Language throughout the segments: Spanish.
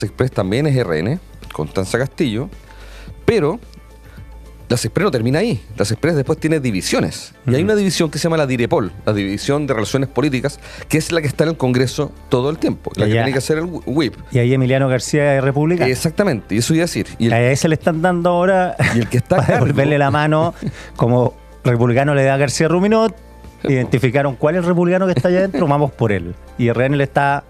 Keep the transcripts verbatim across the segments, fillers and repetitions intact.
Express también es R N, Constanza Castillo, pero la Express no termina ahí. La Express después tiene divisiones. Uh-huh. Y hay una división que se llama la DIREPOL, la División de Relaciones Políticas, que es la que está en el Congreso todo el tiempo, la que tiene que hacer el whip. Y ahí Emiliano García es republicano. Exactamente, y eso iba a decir. Y el, a ese le están dando ahora y el que está para cargo, devolverle la mano, como republicano le da a García Ruminot, identificaron cuál es el republicano que está allá adentro, vamos por él. Y R N le está...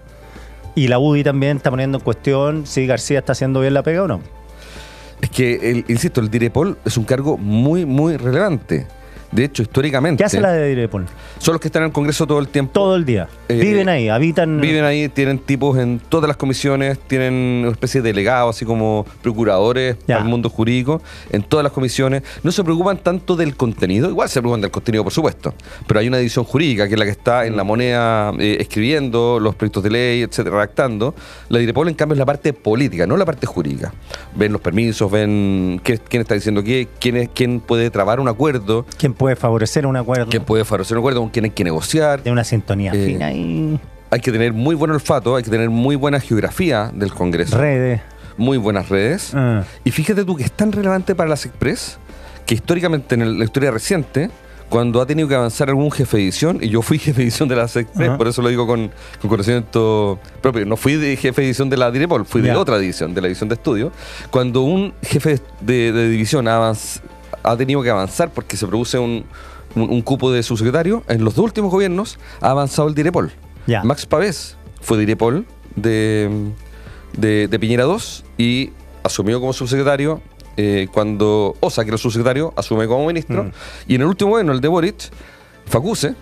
Y la U D I también está poniendo en cuestión si García está haciendo bien la pega o no. Es que, el, insisto, el DIREPOL es un cargo muy, muy relevante. De hecho, históricamente... ¿Qué hace la de DIREPOL? Son los que están en el Congreso todo el tiempo. Todo el día. Eh, viven ahí, habitan... Viven ahí, tienen tipos en todas las comisiones, tienen una especie de delegados, así como procuradores ya. Para el mundo jurídico, en todas las comisiones. No se preocupan tanto del contenido, igual se preocupan del contenido, por supuesto, pero hay una división jurídica, que es la que está en la moneda eh, escribiendo los proyectos de ley, etcétera, redactando. La DIREPOL, en cambio, es la parte política, no la parte jurídica. Ven los permisos, ven qué, quién está diciendo qué, quién, es, quién puede trabar un acuerdo. ¿Quién puede favorecer un acuerdo? ¿Quién puede favorecer un acuerdo? ¿Con quién hay que negociar? De una sintonía eh, fina y... Hay que tener muy buen olfato, hay que tener muy buena geografía del Congreso. Redes. Muy buenas redes. Uh. Y fíjate tú que es tan relevante para las Express que históricamente, en la historia reciente, cuando ha tenido que avanzar algún jefe de edición, y yo fui jefe de edición de las Express, uh-huh. por eso lo digo con, con conocimiento propio, no fui de jefe de edición de la DIREPOL, fui yeah. de otra edición, de la edición de estudio. Cuando un jefe de, de división avanz, ha tenido que avanzar porque se produce un, un, un cupo de subsecretario, en los dos últimos gobiernos ha avanzado el DIREPOL. Yeah. Max Pavés fue DIREPOL de, de, de Piñera dos y asumió como subsecretario eh, cuando Osa, que era el subsecretario, asume como ministro. Mm. Y en el último gobierno, el de Boric, Facuse,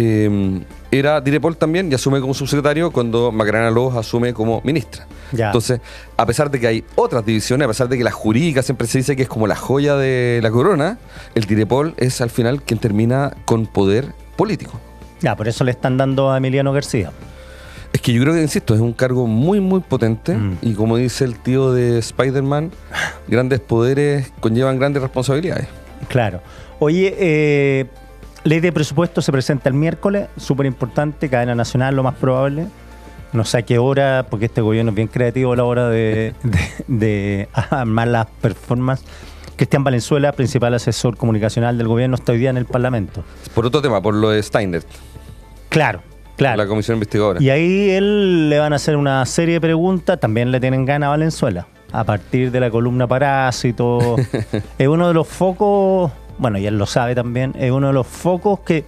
eh, era DIREPOL también y asume como subsecretario cuando Macarena Lobos asume como ministra. Yeah. Entonces, a pesar de que hay otras divisiones, a pesar de que la jurídica siempre se dice que es como la joya de la corona, el DIREPOL es al final quien termina con poder político. Ya, por eso le están dando a Emiliano García. Es que yo creo que, insisto, es un cargo muy, muy potente. Mm. Y como dice el tío de Spider-Man, grandes poderes conllevan grandes responsabilidades. Claro. Oye, eh, ley de presupuesto se presenta el miércoles, súper importante, cadena nacional, lo más probable. No sé a qué hora, porque este gobierno es bien creativo a la hora de, de, de armar las performances. Cristian Valenzuela, principal asesor comunicacional del gobierno, está hoy día en el Parlamento. Por otro tema, por lo de Steiner. Claro, claro. La comisión investigadora. Y ahí él le van a hacer una serie de preguntas, también le tienen ganas a Valenzuela, a partir de la columna Parásito. Es uno de los focos, bueno, y él lo sabe también, es uno de los focos que...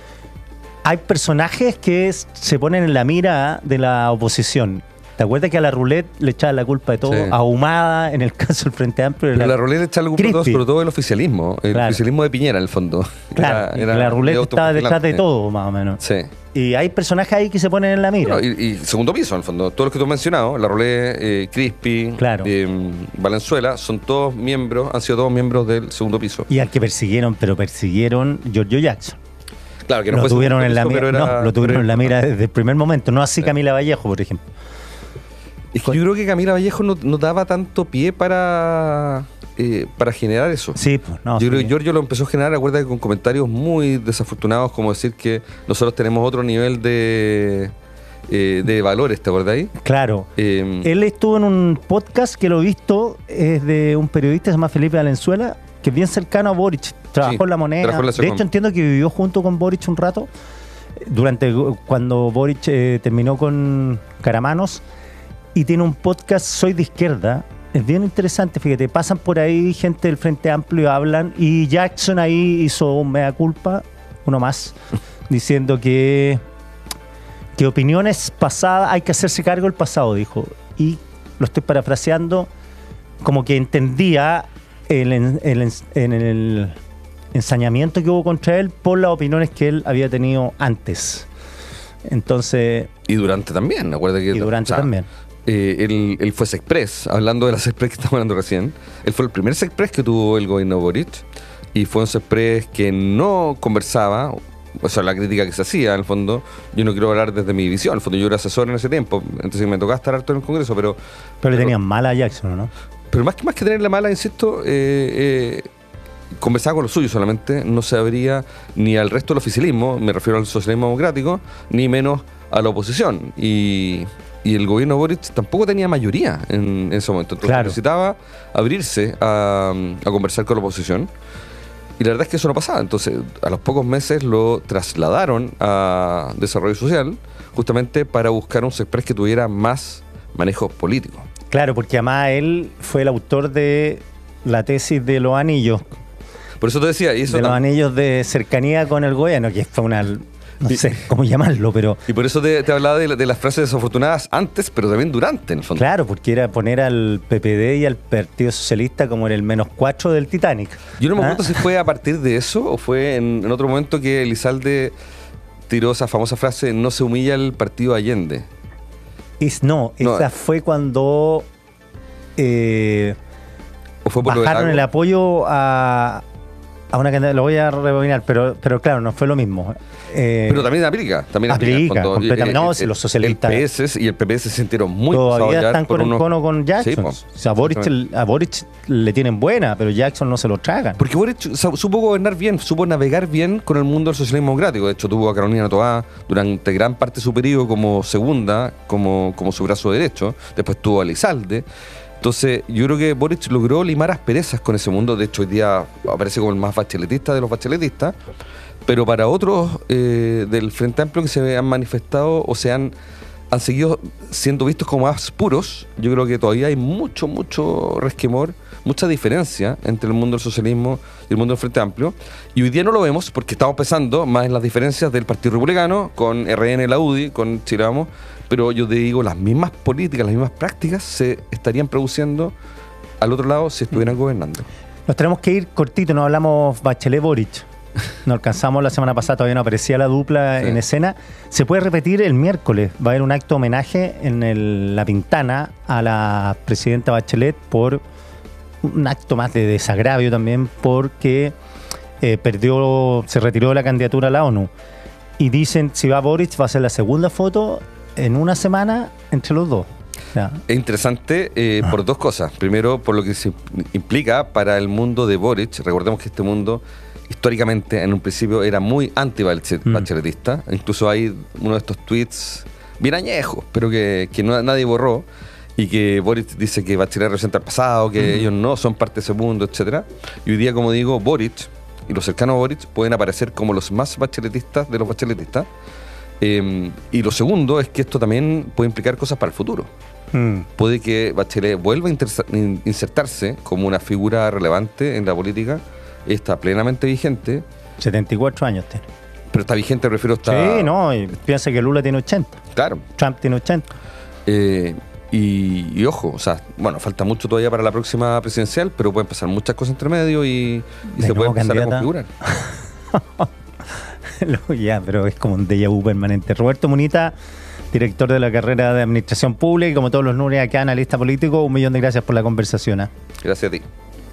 Hay personajes que es, se ponen en la mira de la oposición. ¿Te acuerdas que a la Roulette le echaba la culpa de todo? Sí. A Ahumada, en el caso del Frente Amplio. Pero la, la Roulette le echaba la culpa de todo, sobre todo el oficialismo. El claro. oficialismo de Piñera, en el fondo. Claro, era, era la Roulette estaba detrás de todo, más o menos. Sí. Y hay personajes ahí que se ponen en la mira. Bueno, y, y segundo piso, en el fondo. Todos los que tú has mencionado, la Roulette, eh, Crispi, claro. eh, Valenzuela, son todos miembros, han sido todos miembros del segundo piso. Y al que persiguieron, pero persiguieron Giorgio Jackson. Claro, que no lo fue tuvieron en la piso, mira, era... no, lo tuvieron en la mira desde el primer momento. No así Camila Vallejo, por ejemplo. Es que yo creo que Camila Vallejo no, no daba tanto pie para, eh, para generar eso. Sí, pues no. Yo sí. creo que Giorgio lo empezó a generar, acuérdate, con comentarios muy desafortunados, como decir que nosotros tenemos otro nivel de, eh, de valores, ¿te acuerdas ahí? Claro. Eh, Él estuvo en un podcast que lo he visto, es de un periodista que se llama Felipe Valenzuela, que es bien cercano a Boric. Trabajó sí, en La Moneda. En la de hecho, entiendo que vivió junto con Boric un rato. Durante cuando Boric eh, terminó con Caramanos. Y tiene un podcast, Soy de Izquierda. Es bien interesante, fíjate. Pasan por ahí gente del Frente Amplio, hablan. Y Jackson ahí hizo un mea culpa, uno más, diciendo que, que opiniones pasadas, hay que hacerse cargo del pasado, dijo. Y lo estoy parafraseando, como que entendía el, el, el, el, el ensañamiento que hubo contra él por las opiniones que él había tenido antes. Entonces... Y durante también, acuérdate que... Y durante o sea, también. Eh, él, él fue Sexpress, hablando de las Sexpress que estamos hablando recién. Él fue el primer Sexpress que tuvo el gobierno Boric. Y fue un Sexpress que no conversaba, o sea, la crítica que se hacía, en el fondo, yo no quiero hablar desde mi visión, en el fondo yo era asesor en ese tiempo, entonces me tocaba estar harto en el Congreso, pero... Pero, pero le tenían mala a Jackson, ¿no? Pero más que, más que tenerle mala, insisto, eh, eh, conversaba con lo suyo solamente, no se abría ni al resto del oficialismo, me refiero al socialismo democrático, ni menos a la oposición. Y... y el gobierno Boric tampoco tenía mayoría en, en ese momento. Entonces claro. necesitaba abrirse a, a conversar con la oposición. Y la verdad es que eso no pasaba. Entonces, a los pocos meses lo trasladaron a Desarrollo Social, justamente para buscar un Sexpress que tuviera más manejo político. Claro, porque además él fue el autor de la tesis de los anillos. Por eso te decía... Y eso de los anillos de cercanía con el gobierno, que fue una... No sé cómo llamarlo, pero... Y por eso te, te hablaba de, de las frases desafortunadas antes, pero también durante, en el fondo. Claro, porque era poner al P P D y al Partido Socialista como en el menos cuatro del Titanic. Yo no me ¿Ah? acuerdo si fue a partir de eso o fue en, en otro momento que Elizalde tiró esa famosa frase, no se humilla el partido Allende. Es, no, no, esa fue cuando eh, ¿o fue por bajaron el apoyo a... A una cantidad, lo voy a rebobinar, pero, pero claro, no fue lo mismo. Eh, pero también aplica. También aplica, aplica completamente. No, si los socialistas... El P S y el P P se sintieron muy todavía están con unos... el cono con Jackson. Sí, pues, o sea, a Boric, a Boric le tienen buena, pero Jackson no se lo tragan. Porque Boric supo gobernar bien, supo navegar bien con el mundo del socialismo democrático. De hecho, tuvo a Carolina Toá durante gran parte de su periodo como segunda, como, como su brazo derecho. Después tuvo a Elizalde. Entonces, yo creo que Boric logró limar asperezas con ese mundo. De hecho, hoy día aparece como el más bacheletista de los bacheletistas. Pero para otros eh, del Frente Amplio que se han manifestado o se han, han seguido siendo vistos como más puros, yo creo que todavía hay mucho, mucho resquemor, mucha diferencia entre el mundo del socialismo y el mundo del Frente Amplio. Y hoy día no lo vemos porque estamos pensando más en las diferencias del Partido Republicano, con R N, la U D I, con Chile Vamos. Pero yo te digo, las mismas políticas, las mismas prácticas se estarían produciendo al otro lado si estuvieran gobernando. Nos tenemos que ir cortito, no hablamos Bachelet-Boric. No alcanzamos la semana pasada, todavía no aparecía la dupla sí. en escena. Se puede repetir el miércoles. Va a haber un acto homenaje en el, La Pintana a la presidenta Bachelet por un acto más de desagravio también, porque eh, perdió, se retiró de la candidatura a la ONU. Y dicen, si va Boric, va a ser la segunda foto en una semana entre los dos. Ya. Es interesante eh, ah. por dos cosas. Primero, por lo que se implica para el mundo de Boric. Recordemos que este mundo históricamente en un principio era muy anti-bacheletista. Mm. Incluso hay uno de estos tweets bien añejos, pero que, que no, nadie borró, y que Boric dice que Bachelet representa el pasado, que mm. ellos no son parte de ese mundo, etcétera. Y hoy día, como digo, Boric y los cercanos a Boric pueden aparecer como los más bacheletistas de los bacheletistas. Eh, y lo segundo es que esto también puede implicar cosas para el futuro. Mm. Puede que Bachelet vuelva a insertarse como una figura relevante en la política. Está plenamente vigente. setenta y cuatro años tiene. Pero está vigente, prefiero estar... Sí, no, y piensa que Lula tiene ochenta. Claro. Trump tiene ochenta. Eh, y, y ojo, o sea, bueno, falta mucho todavía para la próxima presidencial, pero pueden pasar muchas cosas entre medio y, y se puede empezar candidata a configurar. Ya, pero es como un déjà vu permanente. Roberto Munita, director de la carrera de Administración Pública, y como todos los lunes acá, analista político, un millón de gracias por la conversación. ¿eh? Gracias a ti.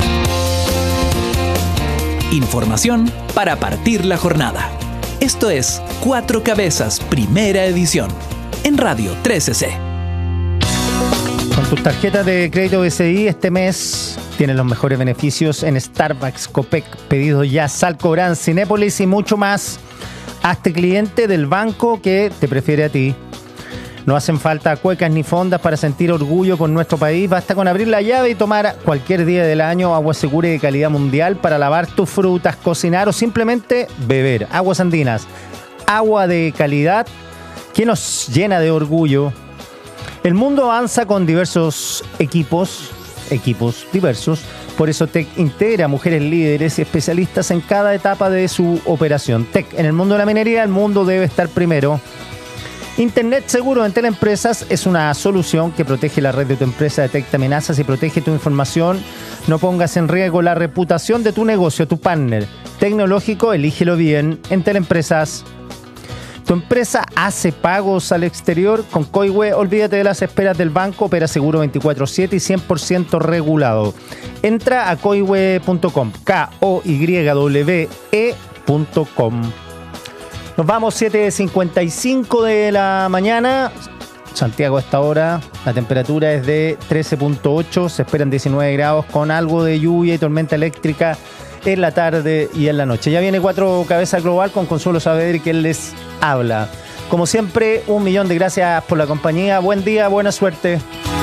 Información para partir la jornada. Esto es Cuatro Cabezas, primera edición, en Radio trece C. Con tus tarjetas de crédito B C I este mes tienes los mejores beneficios en Starbucks, Copec, Pedidos Ya, Salcobrán, Cinépolis y mucho más. Hazte cliente del banco que te prefiere a ti. No hacen falta cuecas ni fondas para sentir orgullo con nuestro país. Basta con abrir la llave y tomar cualquier día del año agua segura y de calidad mundial para lavar tus frutas, cocinar o simplemente beber. Aguas Andinas, agua de calidad que nos llena de orgullo. El mundo avanza con diversos equipos, equipos diversos. Por eso T E C integra mujeres líderes y especialistas en cada etapa de su operación. T E C, en el mundo de la minería, el mundo debe estar primero. Internet seguro en Teleempresas es una solución que protege la red de tu empresa, detecta amenazas y protege tu información. No pongas en riesgo la reputación de tu negocio, tu partner tecnológico, elígelo bien en Teleempresas. ¿Tu empresa hace pagos al exterior? Con Coihue, olvídate de las esperas del banco, opera seguro veinticuatro siete y cien por ciento regulado. Entra a coihue punto com, K O Y W E punto com. Nos vamos, siete cincuenta y cinco de la mañana. Santiago a esta hora, la temperatura es de trece punto ocho, se esperan diecinueve grados con algo de lluvia y tormenta eléctrica en la tarde y en la noche. Ya viene Cuatro Cabezas Global con Consuelo Saavedra, que él les habla. Como siempre, un millón de gracias por la compañía. Buen día, buena suerte.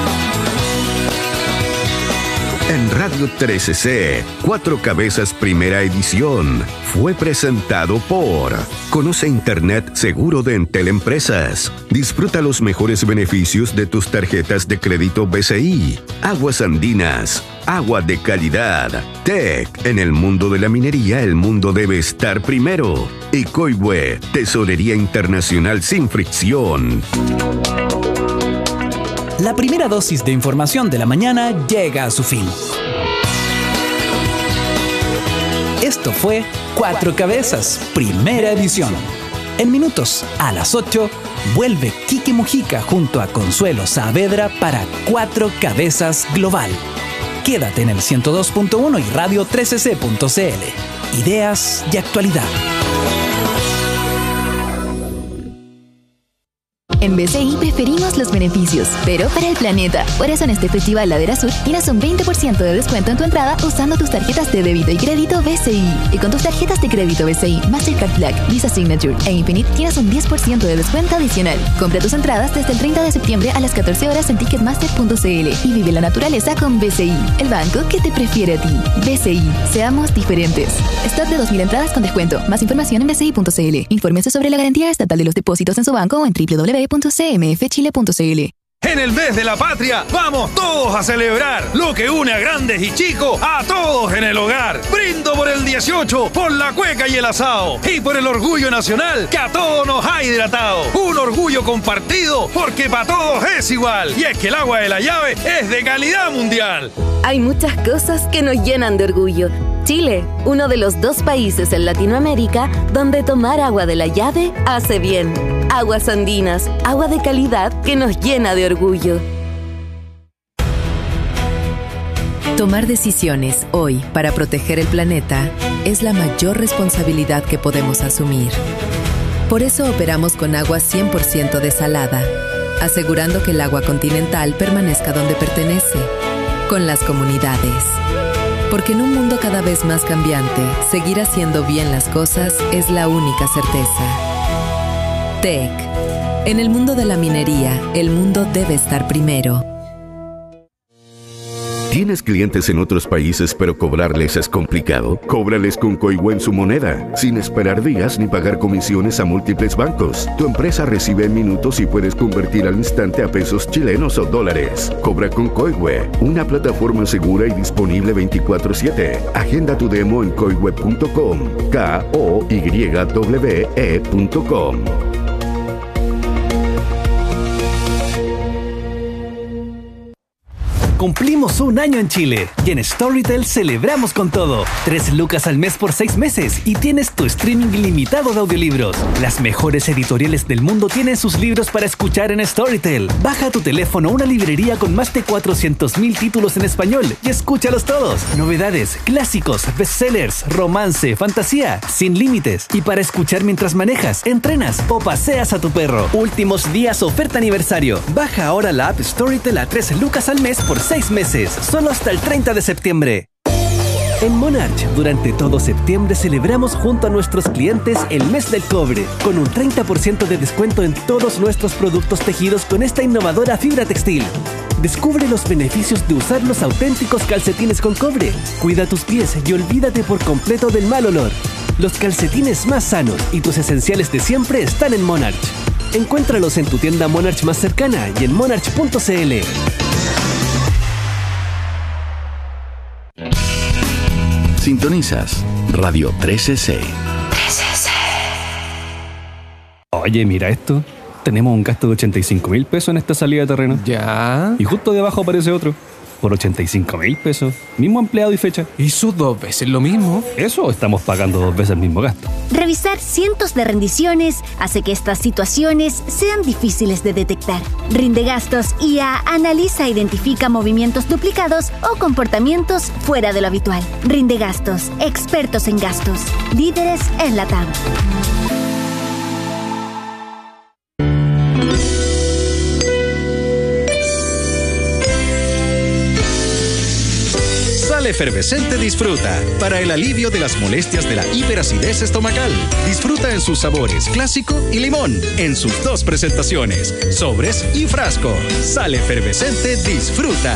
En Radio trece C, Cuatro Cabezas Primera Edición, fue presentado por Conoce Internet seguro de Entel Empresas. Disfruta los mejores beneficios de tus tarjetas de crédito B C I. Aguas Andinas, agua de calidad. T E C, en el mundo de la minería el mundo debe estar primero. Y Coihue, tesorería internacional sin fricción. La primera dosis de información de la mañana llega a su fin. Esto fue Cuatro Cabezas, primera edición. En minutos, a las ocho, vuelve Kike Mujica junto a Consuelo Saavedra para Cuatro Cabezas Global. Quédate en el ciento dos punto uno y radio trece c punto c l. Ideas y actualidad. En B C I preferimos los beneficios, pero para el planeta. Por eso en este Festival Ladera Sur tienes un veinte por ciento de descuento en tu entrada usando tus tarjetas de débito y crédito B C I. Y con tus tarjetas de crédito B C I, Mastercard Black, Visa Signature e Infinite tienes un diez por ciento de descuento adicional. Compra tus entradas desde el treinta de septiembre a las catorce horas en ticketmaster punto c l y vive la naturaleza con B C I, el banco que te prefiere a ti. B C I, seamos diferentes. Stock de dos mil entradas con descuento. Más información en b c i punto c l. Infórmese sobre la garantía estatal de los depósitos en su banco o en w w w punto c m f chile punto c l. En el mes de la patria, vamos todos a celebrar lo que une a grandes y chicos, a todos en el hogar. Brindo por el dieciocho, por la cueca y el asado, y por el orgullo nacional que a todos nos ha hidratado. Un orgullo compartido, porque para todos es igual. Y es que el agua de la llave es de calidad mundial. Hay muchas cosas que nos llenan de orgullo. Chile, uno de los dos países en Latinoamérica donde tomar agua de la llave hace bien. Aguas Andinas, agua de calidad que nos llena de orgullo. Tomar decisiones hoy para proteger el planeta es la mayor responsabilidad que podemos asumir. Por eso operamos con agua cien por ciento desalada, asegurando que el agua continental permanezca donde pertenece, con las comunidades. Porque en un mundo cada vez más cambiante, seguir haciendo bien las cosas es la única certeza. T E C. En el mundo de la minería, el mundo debe estar primero. ¿Tienes clientes en otros países pero cobrarles es complicado? Cóbrales con Coihue en su moneda, sin esperar días ni pagar comisiones a múltiples bancos. Tu empresa recibe en minutos y puedes convertir al instante a pesos chilenos o dólares. Cobra con Coihue, una plataforma segura y disponible veinticuatro siete. Agenda tu demo en coihue punto com, K O Y W E punto com. Cumplimos un año en Chile y en Storytel celebramos con todo. Tres lucas al mes por seis meses y tienes tu streaming ilimitado de audiolibros. Las mejores editoriales del mundo tienen sus libros para escuchar en Storytel. Baja a tu teléfono una librería con más de cuatrocientos mil títulos en español y escúchalos todos. Novedades, clásicos, bestsellers, romance, fantasía, sin límites. Y para escuchar mientras manejas, entrenas o paseas a tu perro. Últimos días oferta aniversario. Baja ahora la app Storytel a tres lucas al mes por seis meses, solo hasta el treinta de septiembre. En Monarch, durante todo septiembre celebramos junto a nuestros clientes el mes del cobre, con un treinta por ciento de descuento en todos nuestros productos tejidos con esta innovadora fibra textil. Descubre los beneficios de usar los auténticos calcetines con cobre. Cuida tus pies y olvídate por completo del mal olor. Los calcetines más sanos y tus esenciales de siempre están en Monarch. Encuéntralos en tu tienda Monarch más cercana y en monarch punto c l. Sintonizas Radio trece C. Oye, mira esto. Tenemos un gasto de ochenta y cinco mil pesos en esta salida de terreno. Ya. Y justo debajo aparece otro. Por ochenta y cinco mil pesos. Mismo empleado y fecha. ¿Hizo dos veces lo mismo? Eso o estamos pagando dos veces el mismo gasto. Revisar cientos de rendiciones hace que estas situaciones sean difíciles de detectar. Rinde Gastos I A analiza e identifica movimientos duplicados o comportamientos fuera de lo habitual. Rinde Gastos, expertos en gastos, líderes en la T A M. Sal Efervescente Disfruta, para el alivio de las molestias de la hiperacidez estomacal. Disfruta en sus sabores clásico y limón, en sus dos presentaciones, sobres y frasco. Sal Efervescente Disfruta.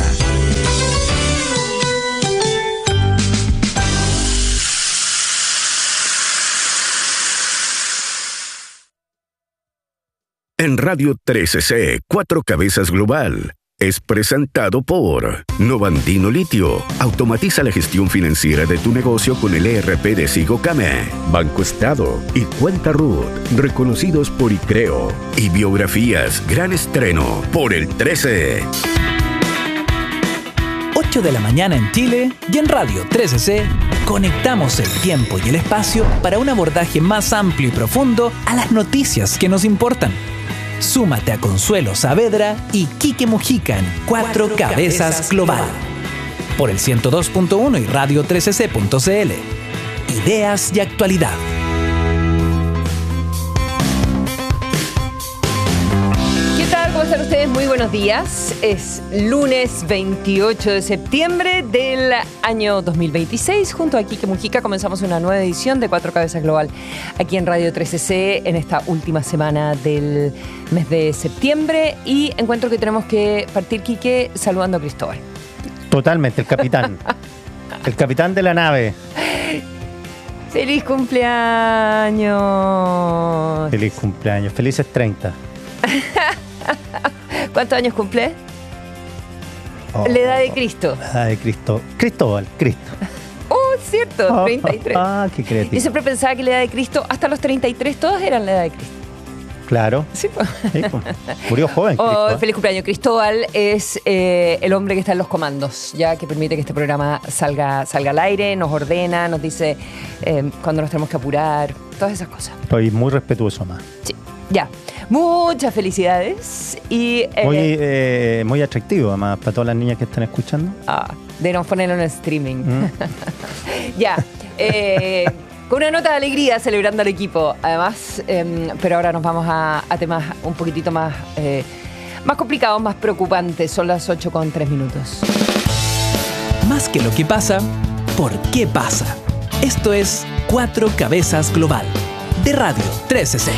En Radio trece C, Cuatro Cabezas Global, es presentado por Novandino Litio. Automatiza la gestión financiera de tu negocio con el E R P de Sigocame, Banco Estado y Cuenta Ruth, reconocidos por ICREO. Y Biografías, gran estreno por el trece. ocho de la mañana en Chile y en Radio trece C conectamos el tiempo y el espacio para un abordaje más amplio y profundo a las noticias que nos importan. Súmate a Consuelo Saavedra y Quique Mujica en Cuatro, Cuatro Cabezas, Cabezas Global. Por el ciento dos punto uno y radio trece c punto c l. Ideas y actualidad. ¿Qué tal? ¿Cómo están ustedes? Muy buenos días. Es lunes veintiocho de septiembre del año dos mil veintiséis. Junto a Quique Mujica comenzamos una nueva edición de Cuatro Cabezas Global aquí en Radio trece C en esta última semana del mes de septiembre. Y encuentro que tenemos que partir, Quique, saludando a Cristóbal. Totalmente, el capitán. El capitán de la nave. ¡Feliz cumpleaños! Feliz cumpleaños. Felices treinta. ¿Cuántos años cumple? Oh, la edad de Cristo. La edad de Cristo. Cristóbal, Cristo. Oh, cierto, oh, treinta y tres. Ah, qué creativo. Yo siempre pensaba que la edad de Cristo, hasta los treinta y tres, todos eran la edad de Cristo. Claro. Sí, pues. Sí, pues. Murió joven. Oh, feliz cumpleaños. Cristóbal es eh, el hombre que está en los comandos, ya que permite que este programa salga, salga al aire, nos ordena, nos dice eh, cuándo nos tenemos que apurar, todas esas cosas. Estoy muy respetuoso, más. Sí, ya. Muchas felicidades. Y, eh, muy, eh, muy atractivo, además, para todas las niñas que están escuchando. Ah, debemos ponerlo en streaming. Mm. Ya. Eh, con una nota de alegría celebrando al equipo, además, eh, pero ahora nos vamos a, a temas un poquitito más, eh, más complicados, más preocupantes. Son las ocho con tres minutos. Más que lo que pasa, ¿por qué pasa? Esto es Cuatro Cabezas Global, de Radio trece C.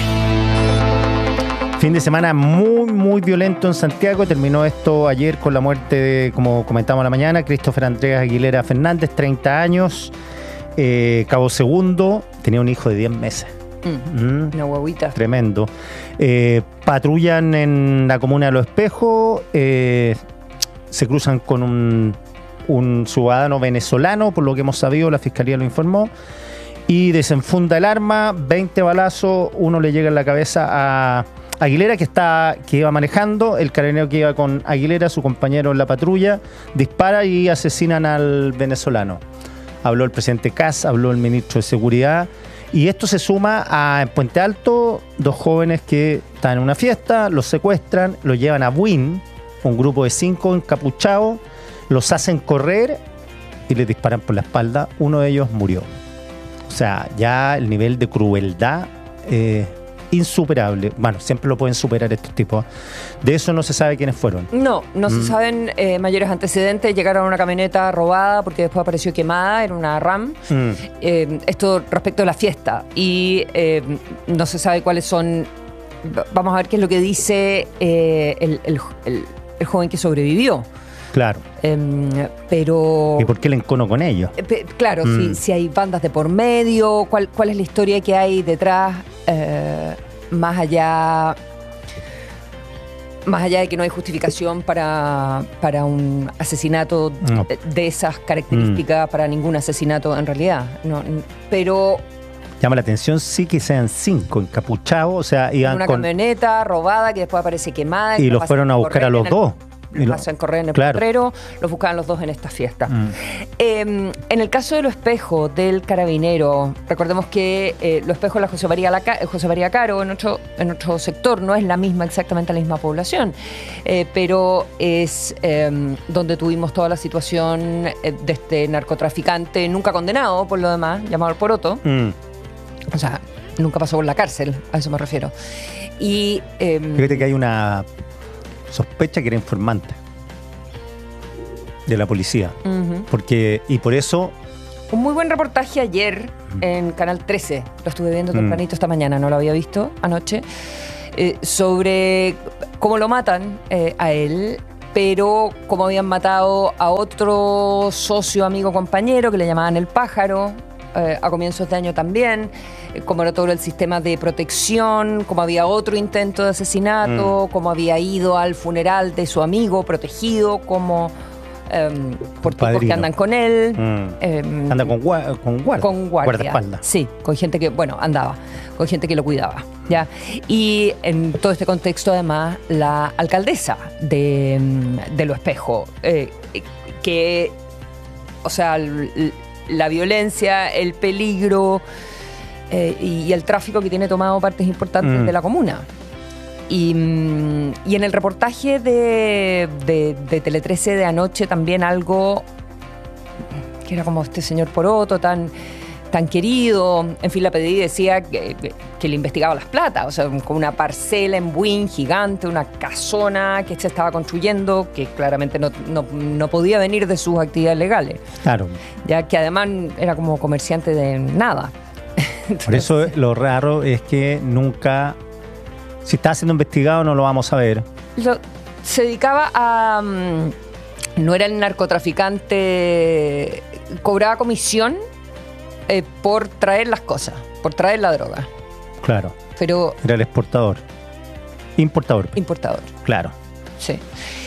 Fin de semana muy, muy violento en Santiago. Terminó esto ayer con la muerte de, como comentamos a la mañana, Christopher Andrés Aguilera Fernández, treinta años, eh, cabo segundo, tenía un hijo de diez meses. Mm, mm, una guaguita. Tremendo. Eh, patrullan en la comuna de Los Espejos, eh, se cruzan con un, un ciudadano venezolano, por lo que hemos sabido, la fiscalía lo informó, y desenfunda el arma, veinte balazos, uno le llega en la cabeza a Aguilera, que está que iba manejando, el carabinero que iba con Aguilera, su compañero en la patrulla, dispara y asesinan al venezolano. Habló el presidente Kast, habló el ministro de Seguridad, y esto se suma a en Puente Alto, dos jóvenes que están en una fiesta, los secuestran, los llevan a Buin, un grupo de cinco encapuchados, los hacen correr y les disparan por la espalda, uno de ellos murió. O sea, ya el nivel de crueldad eh, insuperable. Bueno, siempre lo pueden superar estos tipos. De eso no se sabe quiénes fueron. No, no mm. se saben eh, mayores antecedentes. Llegaron a una camioneta robada porque después apareció quemada, era una RAM. Mm. Eh, esto respecto a la fiesta. Y eh, no se sabe cuáles son... Vamos a ver qué es lo que dice eh, el, el, el, el joven que sobrevivió. Claro. Eh, pero... ¿Y por qué el encono con ellos? Eh, claro, mm. si, si hay bandas de por medio, cuál, cuál es la historia que hay detrás, eh, más allá más allá de que no hay justificación para, para un asesinato no. de, de esas características, mm. para ningún asesinato en realidad. No, pero... Llama la atención sí que sean cinco encapuchados, o sea, iban una con... camioneta robada que después aparece quemada. Y los fueron a buscar a los el... dos. Los pasan a correr en el claro. potrero, los buscaban los dos en esta fiesta. Mm. Eh, en el caso de Los Espejos, del carabinero, recordemos que eh, Los Espejos, la José María, la, José María Caro, en otro, en otro sector, no es la misma, exactamente la misma población, eh, pero es eh, donde tuvimos toda la situación de este narcotraficante, nunca condenado por lo demás, llamado el Poroto. Mm. O sea, nunca pasó por la cárcel, a eso me refiero. Y eh, fíjate que hay una sospecha que era informante. de la policía. Uh-huh. Porque, y por eso... Un muy buen reportaje ayer en Canal trece, lo estuve viendo tempranito mm. esta mañana, no lo había visto anoche, eh, sobre cómo lo matan eh, a él, pero cómo habían matado a otro socio, amigo, compañero, que le llamaban El Pájaro, eh, a comienzos de año también, eh, cómo era todo el sistema de protección, cómo había otro intento de asesinato, mm. cómo había ido al funeral de su amigo protegido, como... Um, por tipos que andan con él. Mm. Um, Anda con, gua- con, guardia, con guardia. guardaespaldas. Sí, con gente que, bueno, andaba, con gente que lo cuidaba. ¿Ya? Y en todo este contexto, además, la alcaldesa de, de Lo Espejo, eh, que, o sea, la violencia, el peligro eh, y el tráfico que tiene tomado partes importantes mm. de la comuna. Y, y en el reportaje de, de, de Tele trece de anoche también algo que era como este señor Poroto tan, tan querido. En fin, la P D I decía que, que le investigaba las platas, o sea, con una parcela en Buin gigante, una casona que se estaba construyendo, que claramente no, no, no podía venir de sus actividades legales. Claro. Ya que además era como comerciante de nada. Entonces, por eso lo raro es que nunca... Si está siendo investigado no lo vamos a ver. Lo, se dedicaba a... Um, no era el narcotraficante, cobraba comisión eh, por traer las cosas, por traer la droga. Claro. Pero era el exportador. Importador. Importador. Claro. Sí.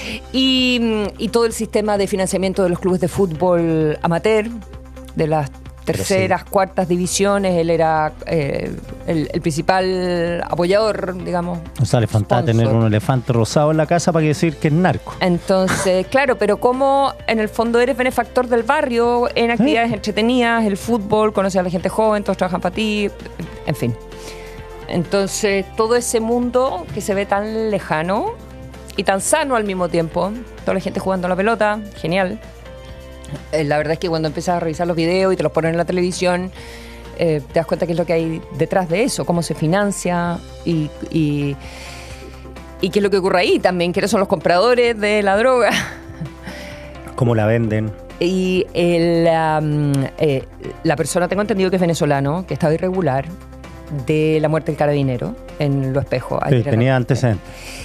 Y, y todo el sistema de financiamiento de los clubes de fútbol amateur, de las terceras, sí. cuartas divisiones, él era eh, el, el principal apoyador, digamos. O sea, le faltaba tener un elefante rosado en la casa para decir que es narco. Entonces, claro, pero como en el fondo eres benefactor del barrio, en actividades ¿Eh? entretenidas, el fútbol, conoces a la gente joven, todos trabajan para ti, en fin. Entonces, todo ese mundo que se ve tan lejano y tan sano al mismo tiempo, toda la gente jugando a la pelota, genial. La verdad es que cuando empiezas a revisar los videos y te los ponen en la televisión, eh, te das cuenta qué es lo que hay detrás de eso, cómo se financia y, y, y qué es lo que ocurre ahí también, quiénes son los compradores de la droga. Cómo la venden. Y el, um, eh, la persona, tengo entendido que es venezolano, que estaba irregular, de la muerte del carabinero en Lo Espejo. Sí, tenía antecedentes.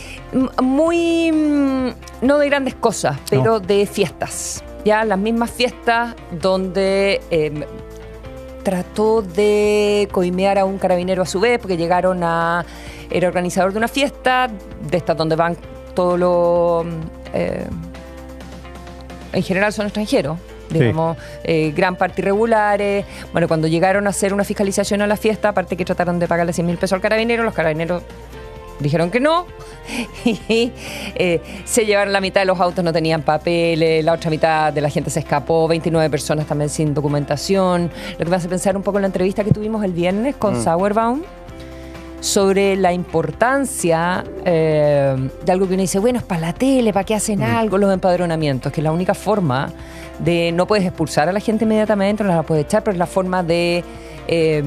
Muy, no de grandes cosas, pero no. de fiestas. Ya las mismas fiestas donde eh, trató de coimear a un carabinero a su vez, porque llegaron a... Era organizador de una fiesta, de estas donde van todos los... Eh, en general son extranjeros, digamos, sí. eh, gran parte irregulares. Bueno, cuando llegaron a hacer una fiscalización a la fiesta, aparte que trataron de pagarle cien mil pesos al carabinero, los carabineros dijeron que no y eh, se llevaron la mitad de los autos, no tenían papeles, la otra mitad de la gente se escapó, veintinueve personas también sin documentación. Lo que me hace pensar un poco en la entrevista que tuvimos el viernes con mm. Sauerbaum sobre la importancia eh, de algo que uno dice, bueno, es para la tele, para que hacen mm. algo, los empadronamientos, que es la única forma de, no puedes expulsar a la gente inmediatamente, no la puedes echar, pero es la forma de... Eh,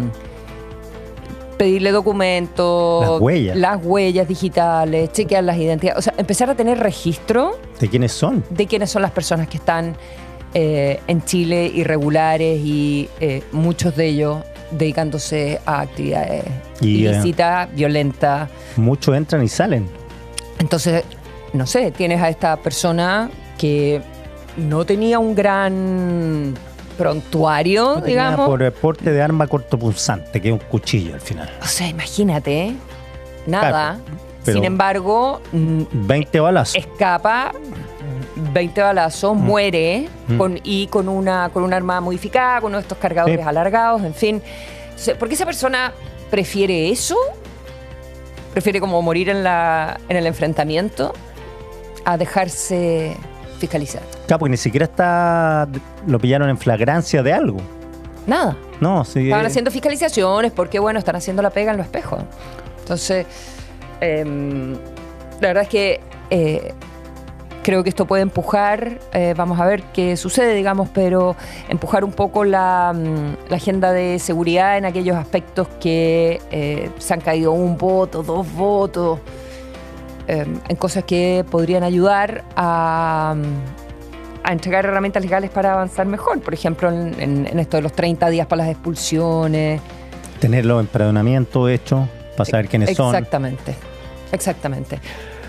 pedirle documentos, las huellas. las huellas digitales, chequear las identidades, o sea, empezar a tener registro de quiénes son, de quiénes son las personas que están eh, en Chile irregulares y eh, muchos de ellos dedicándose a actividades y, ilícitas, eh, violentas. Muchos entran y salen. Entonces, no sé, tienes a esta persona que no tenía un gran prontuario, no digamos. Por el porte de arma cortopunzante, que es un cuchillo al final. O sea, imagínate, nada. Claro, sin embargo, veinte balazos. Escapa, veinte balazos, mm. muere mm. Con, y con una con un arma modificada, con uno de estos cargadores sí. alargados, en fin. ¿Por qué esa persona prefiere eso? Prefiere como morir en, la, en el enfrentamiento a dejarse fiscalizar. Claro, porque ni siquiera está lo pillaron en flagrancia de algo. Nada. No, sí. Estaban eh... haciendo fiscalizaciones porque, bueno, están haciendo la pega en Lo Espejo. Entonces, eh, la verdad es que eh, creo que esto puede empujar, eh, vamos a ver qué sucede, digamos, pero empujar un poco la, la agenda de seguridad en aquellos aspectos que eh, se han caído un voto, dos votos, Eh, en cosas que podrían ayudar a, a entregar herramientas legales para avanzar mejor. Por ejemplo, en, en, en esto de los treinta días para las expulsiones. Tener los empadronamientos hechos para saber quiénes son. Exactamente, exactamente.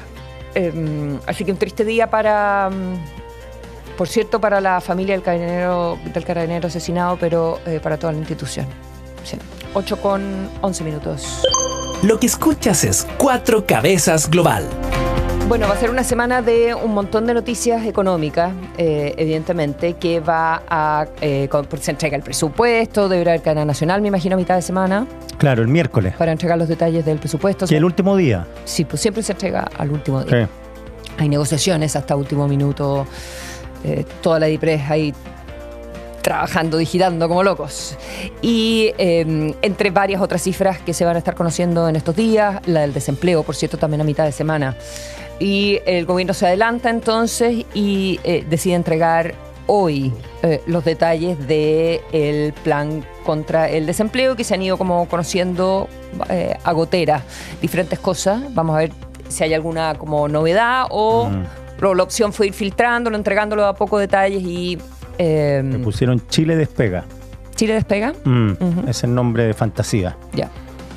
Eh, así que un triste día para, por cierto, para la familia del carabinero, del carabinero asesinado, pero eh, para toda la institución. Sí. ocho con once minutos. Lo que escuchas es Cuatro Cabezas Global. Bueno, va a ser una semana de un montón de noticias económicas, eh, evidentemente, que va a... Eh, con, se entrega el presupuesto, deberá haber cadena nacional, me imagino, a mitad de semana. Claro, el miércoles. Para entregar los detalles del presupuesto. ¿Y el último día? Sí, pues siempre se entrega al último día. Sí. Hay negociaciones hasta último minuto, eh, toda la DIPRES ahí trabajando, digitando como locos. Y eh, entre varias otras cifras que se van a estar conociendo en estos días, la del desempleo, por cierto, también a mitad de semana. Y el gobierno se adelanta entonces y eh, decide entregar hoy eh, los detalles del plan contra el desempleo, que se han ido como conociendo eh, a gotera diferentes cosas. Vamos a ver si hay alguna como novedad o mm. la opción fue ir filtrándolo, entregándolo a pocos detalles y... Eh, Le pusieron Chile Despega. ¿Chile Despega? Mm, uh-huh. Es el nombre de fantasía. Ya.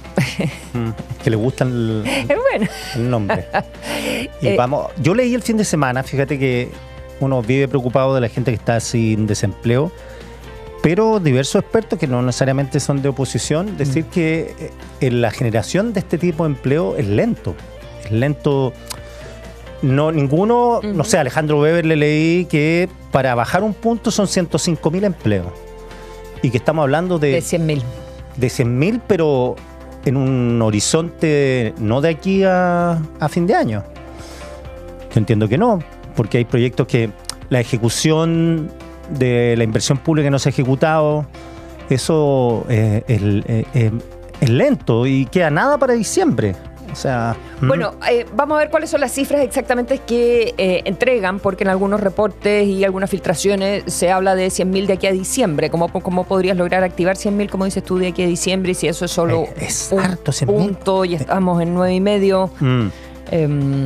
Que le gustan el, es bueno. el nombre. Y eh, vamos, yo leí el fin de semana, fíjate que uno vive preocupado de la gente que está sin desempleo, pero diversos expertos que no necesariamente son de oposición, decir mm. que en la generación de este tipo de empleo es lento. Es lento. No, ninguno, uh-huh. no sé, Alejandro Weber le leí que para bajar un punto son ciento cinco mil empleos. Y que estamos hablando de... De cien mil. De cien mil, pero en un horizonte no de aquí a, a fin de año. Yo entiendo que no, porque hay proyectos que la ejecución de la inversión pública no se ha ejecutado, eso eh, es, es, es, es lento y queda nada para diciembre. O sea, bueno, eh, vamos a ver cuáles son las cifras exactamente que eh, entregan, porque en algunos reportes y algunas filtraciones se habla de cien mil de aquí a diciembre. ¿Cómo, cómo podrías lograr activar cien mil, como dices tú, de aquí a diciembre? Y si eso es solo eh, es un harto, punto y estamos en nueve y medio. Mm. Eh,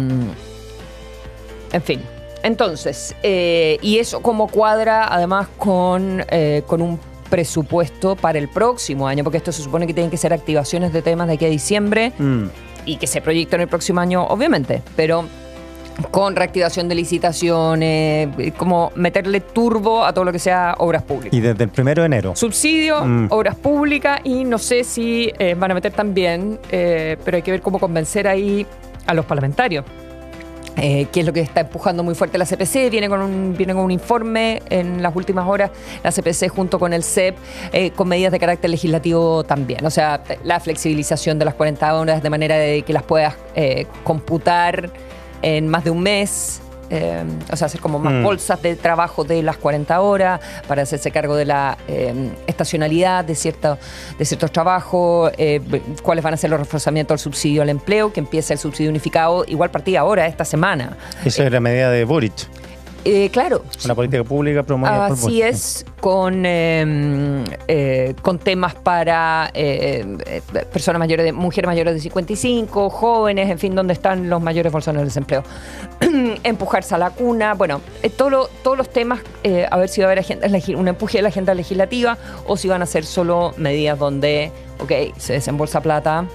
en fin. Entonces, eh, y eso como cuadra además con, eh, con un presupuesto para el próximo año, porque esto se supone que tienen que ser activaciones de temas de aquí a diciembre. Mm. Y que se proyecta en el próximo año, obviamente, pero con reactivación de licitaciones, como meterle turbo a todo lo que sea obras públicas. Y desde el primero de enero. Subsidio, mm. obras públicas, y no sé si eh, van a meter también, eh, pero hay que ver cómo convencer ahí a los parlamentarios. Eh, que es lo que está empujando muy fuerte la C P C, viene con un, viene con un informe en las últimas horas, la C P C junto con el C E P, eh, con medidas de carácter legislativo también, o sea, la flexibilización de las cuarenta horas de manera de que las puedas eh, computar en más de un mes, eh, o sea, hacer como más mm. bolsas de trabajo de las cuarenta horas para hacerse cargo de la eh, estacionalidad de, cierto, de ciertos trabajos, eh, cuáles van a ser los reforzamientos del subsidio al empleo, que empieza el subsidio unificado, igual partida ahora, esta semana. Esa eh, es la medida de Boric. Eh, claro. Una política pública promovida por Así es, con, eh, eh, con temas para eh, eh, personas mayores, de, mujeres mayores de cincuenta y cinco, jóvenes, en fin, donde están los mayores bolsones del desempleo. Empujarse a la cuna, bueno, eh, todo lo, todos los temas, eh, a ver si va a haber agenda, un empuje de la agenda legislativa o si van a ser solo medidas donde, ok, se desembolsa plata.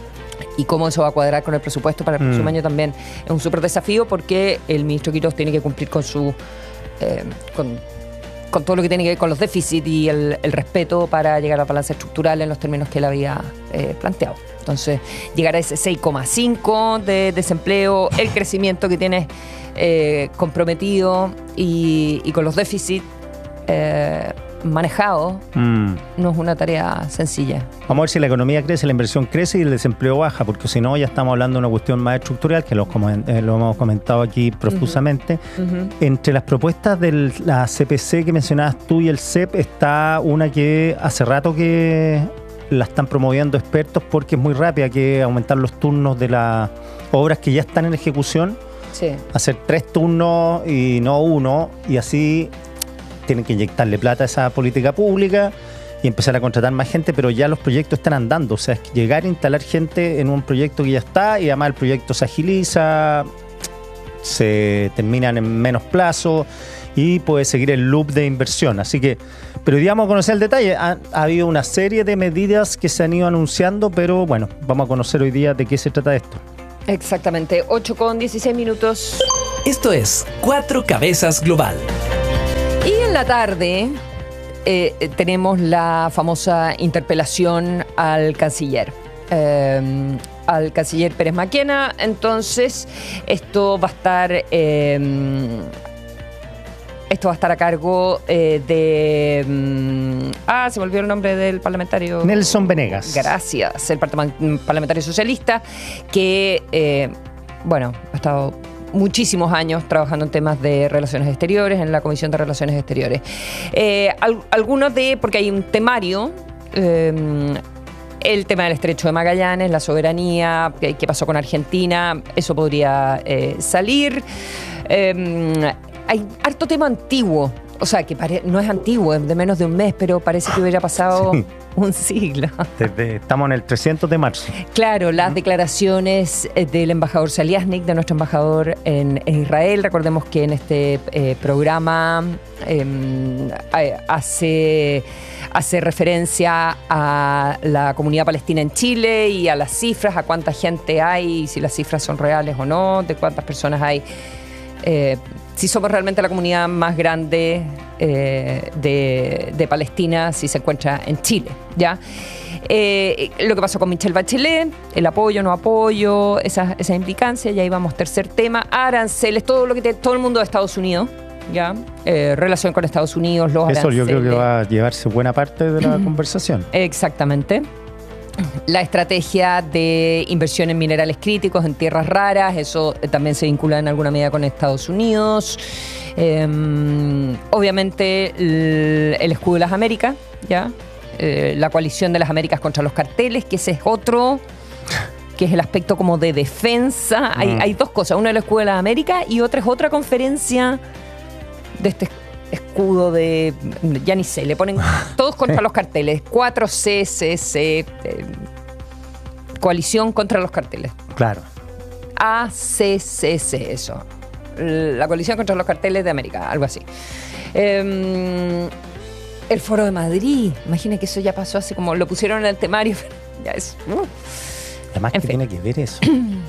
Y cómo eso va a cuadrar con el presupuesto para el próximo mm. año también es un súper desafío, porque el ministro Quirós tiene que cumplir con su eh, con, con todo lo que tiene que ver con los déficits y el, el respeto para llegar a la balanza estructural en los términos que él había eh, planteado. Entonces, llegar a ese seis coma cinco de desempleo, el crecimiento que tiene eh, comprometido y, y con los déficits eh, manejado, mm. no es una tarea sencilla. Vamos a ver si la economía crece, la inversión crece y el desempleo baja, porque si no ya estamos hablando de una cuestión más estructural, que lo, eh, lo hemos comentado aquí profusamente. Uh-huh. Uh-huh. Entre las propuestas de la C P C que mencionabas tú y el C E P está una que hace rato que la están promoviendo expertos porque es muy rápida, que aumentar los turnos de las obras que ya están en ejecución, sí. hacer tres turnos y no uno, y así tienen que inyectarle plata a esa política pública y empezar a contratar más gente, pero ya los proyectos están andando, o sea, es llegar a instalar gente en un proyecto que ya está y además el proyecto se agiliza, se terminan en menos plazo y puede seguir el loop de inversión. Así que, pero hoy vamos a conocer el detalle. Ha, ha habido una serie de medidas que se han ido anunciando, pero bueno, vamos a conocer hoy día de qué se trata esto. Exactamente, ocho con dieciséis minutos. Esto es Cuatro Cabezas Global. Y en la tarde eh, tenemos la famosa interpelación al canciller. Eh, al canciller Pérez Maquena. Entonces, esto va a estar... Eh, Esto va a estar a cargo eh, de... Um, ah, se me olvidó el nombre del parlamentario. Nelson Venegas. Gracias. El parlamentario socialista que, eh, bueno, ha estado muchísimos años trabajando en temas de relaciones exteriores, en la Comisión de Relaciones Exteriores. Eh, al, algunos de... Porque hay un temario... Eh, el tema del Estrecho de Magallanes, la soberanía, qué, qué pasó con Argentina, eso podría eh, salir. Eh, Hay harto tema antiguo, o sea, que pare- no es antiguo, es de menos de un mes, pero parece que hubiera pasado sí. un siglo. Desde, estamos en el trescientos de marzo. Claro, las ¿Mm? declaraciones del embajador Saliasnik, de nuestro embajador en, en Israel. Recordemos que en este eh, programa eh, hace, hace referencia a la comunidad palestina en Chile y a las cifras, a cuánta gente hay, si las cifras son reales o no, de cuántas personas hay. Eh, si somos realmente la comunidad más grande eh, de, de Palestina, si se encuentra en Chile, ¿ya? Eh, lo que pasó con Michelle Bachelet, el apoyo, no apoyo, esa, esa implicancia, y ahí vamos, tercer tema, aranceles, todo lo que te, todo el mundo de Estados Unidos, ¿ya? Eh, relación con Estados Unidos, los Eso aranceles. Yo creo que va a llevarse buena parte de la conversación. Exactamente. La estrategia de inversión en minerales críticos, en tierras raras, eso también se vincula en alguna medida con Estados Unidos. Eh, obviamente el, el escudo de las Américas, ¿ya? Eh, la coalición de las Américas contra los carteles, que ese es otro, que es el aspecto como de defensa. Mm. Hay, hay dos cosas, una es el escudo de las Américas y otra es otra conferencia de este escudo de... ya ni sé, le ponen todos contra los carteles. cuatro C C C, eh, coalición contra los carteles. Claro. A C C C, eso. La coalición contra los carteles de América, algo así. Eh, el Foro de Madrid, imagina que eso ya pasó así como lo pusieron en el temario. Ya es... Uh. Además, ¿qué tiene que ver eso?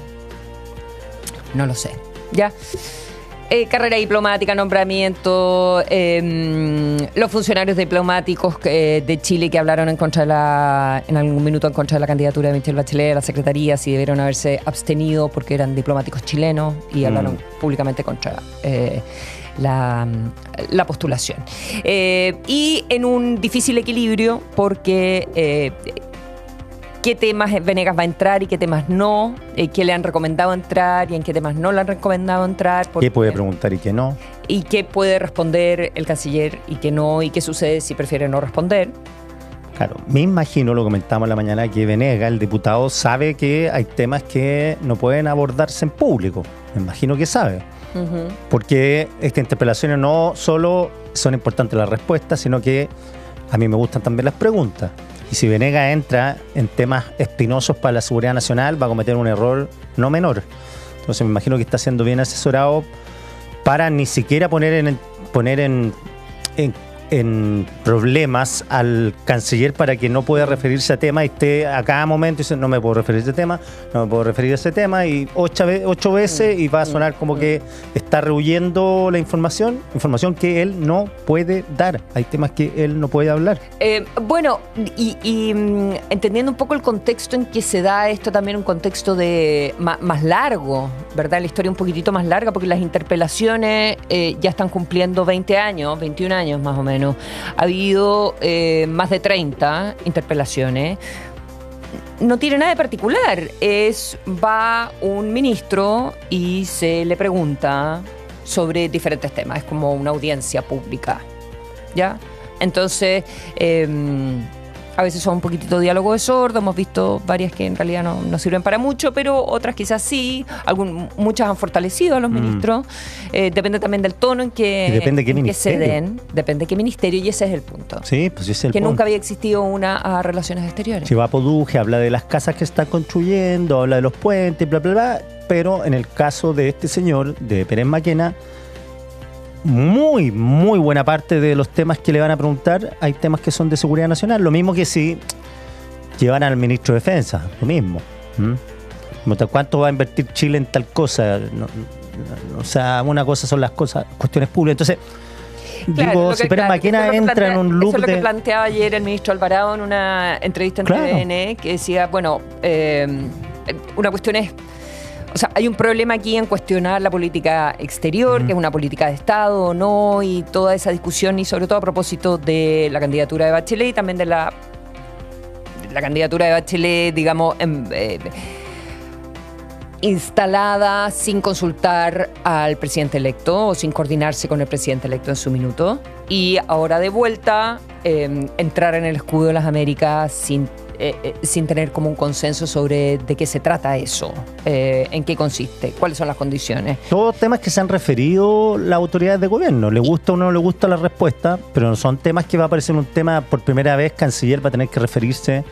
No lo sé. Ya... Eh, carrera diplomática, nombramiento, eh, los funcionarios diplomáticos eh, de Chile que hablaron en contra de la, en algún minuto en contra de la candidatura de Michelle Bachelet a la secretaría, si debieron haberse abstenido porque eran diplomáticos chilenos y mm. hablaron públicamente contra eh, la, la postulación. Eh, y en un difícil equilibrio porque... Eh, qué temas Venegas va a entrar y qué temas no, eh, qué le han recomendado entrar y en qué temas no le han recomendado entrar. Qué puede preguntar y qué no. Y qué puede responder el canciller y qué no, y qué sucede si prefiere no responder. Claro, me imagino, lo comentamos en la mañana, que Venegas, el diputado, sabe que hay temas que no pueden abordarse en público. Me imagino que sabe. Uh-huh. Porque estas interpelaciones no solo son importantes las respuestas, sino que a mí me gustan también las preguntas. Y si Venegas entra en temas espinosos para la seguridad nacional, va a cometer un error no menor. Entonces me imagino que está siendo bien asesorado para ni siquiera poner en, poner en, en, en problemas al canciller para que no pueda referirse a temas y esté a cada momento y dice, no me puedo referir a ese tema, no me puedo referir a ese tema, y ocho, ocho veces y va a sonar como que está rehuyendo la información, información que él no puede dar. Hay temas que él no puede hablar. Eh, bueno, y, y entendiendo un poco el contexto en que se da esto, también un contexto de más, más largo, ¿verdad? La historia un poquitito más larga, porque las interpelaciones eh, ya están cumpliendo veinte años, veintiún años más o menos. Ha habido eh, más de treinta interpelaciones. No tiene nada de particular. Es, va un ministro y se le pregunta sobre diferentes temas. Es como una audiencia pública, ¿ya? Entonces, eh, a veces son un poquitito diálogo de sordo. Hemos visto varias que en realidad no, no sirven para mucho, pero otras quizás sí. Algún, muchas han fortalecido a los mm. ministros. Eh, depende también del tono en que, depende qué en que se ministerio. den. Depende de qué ministerio, y ese es el punto. Sí, pues ese es el que punto. Nunca había existido una a relaciones exteriores. Chivapo Duje habla de las casas que está construyendo, habla de los puentes, bla, bla, bla. Pero en el caso de este señor, de Pérez Maquena, muy, muy buena parte de los temas que le van a preguntar, hay temas que son de seguridad nacional. Lo mismo que si llevan al ministro de Defensa, lo mismo. ¿Mm? ¿Cuánto va a invertir Chile en tal cosa? No, no, o sea, una cosa son las cosas, cuestiones públicas. Entonces, claro, digo, si Pérez Maquena entra plantea, en un loop eso es lo de... que planteaba ayer el ministro Alvarado en una entrevista en claro. T V N, que decía, bueno, eh, una cuestión es... O sea, hay un problema aquí en cuestionar la política exterior, uh-huh. que es una política de Estado o no, y toda esa discusión, y sobre todo a propósito de la candidatura de Bachelet y también de la, de la candidatura de Bachelet, digamos, en, eh, instalada sin consultar al presidente electo o sin coordinarse con el presidente electo en su minuto. Y ahora de vuelta, eh, entrar en el escudo de las Américas sin Eh, eh, sin tener como un consenso sobre de qué se trata eso, eh, en qué consiste, cuáles son las condiciones. Todos temas que se han referido las autoridades de gobierno. Le gusta o no le gusta la respuesta, pero no son temas que va a aparecer un tema por primera vez. Canciller va a tener que referirse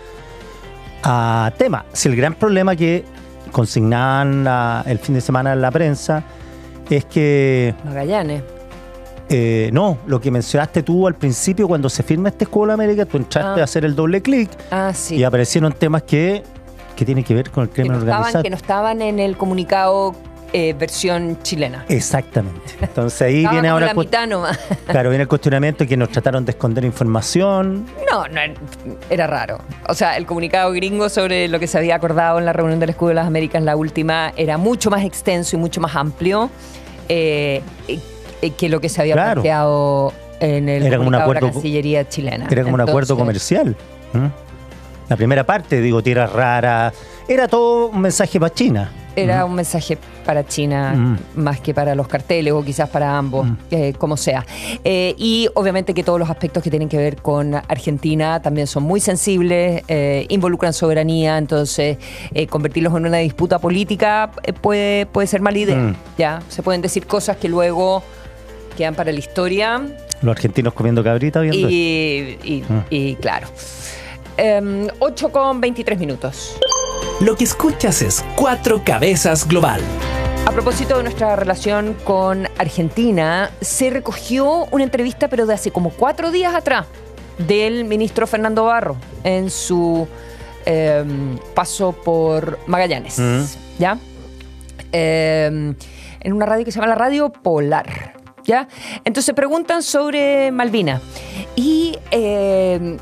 a temas. Si el gran problema que consignaban la, el fin de semana en la prensa es que... Magallanes. Eh, no, lo que mencionaste tú al principio, cuando se firma este escudo de América, tú entraste ah. a hacer el doble clic ah, sí. y aparecieron temas que, que tienen que ver con el crimen que no organizado. Estaban, que no estaban en el comunicado eh, versión chilena. Exactamente. Entonces ahí viene ahora... La mitad nomás. Claro, viene el cuestionamiento de que nos trataron de esconder información. No, no, era raro. O sea, el comunicado gringo sobre lo que se había acordado en la reunión del Escudo de las Américas, la última, era mucho más extenso y mucho más amplio. Eh, que lo que se había claro. planteado en el era comunicado un acuerdo, de la Cancillería chilena. Era como Entonces, un acuerdo comercial. ¿Mm? La primera parte, digo, tierras raras, era todo un mensaje para China. Era ¿Mm? un mensaje para China mm. más que para los carteles o quizás para ambos, mm. eh, como sea. Eh, y obviamente que todos los aspectos que tienen que ver con Argentina también son muy sensibles, eh, involucran soberanía, entonces eh, convertirlos en una disputa política eh, puede, puede ser mala idea. Mm. ¿Ya? Se pueden decir cosas que luego quedan para la historia. Los argentinos comiendo cabrita viendo y, y, mm. y claro. Um, ocho con veintitrés minutos. Lo que escuchas es Cuatro Cabezas Global. A propósito de nuestra relación con Argentina, se recogió una entrevista, pero de hace como cuatro días atrás, del ministro Fernando Barro en su eh, paso por Magallanes. Mm. ¿Ya? Eh, en una radio que se llama la Radio Polar. ¿Ya? Entonces preguntan sobre Malvinas. Y... Eh,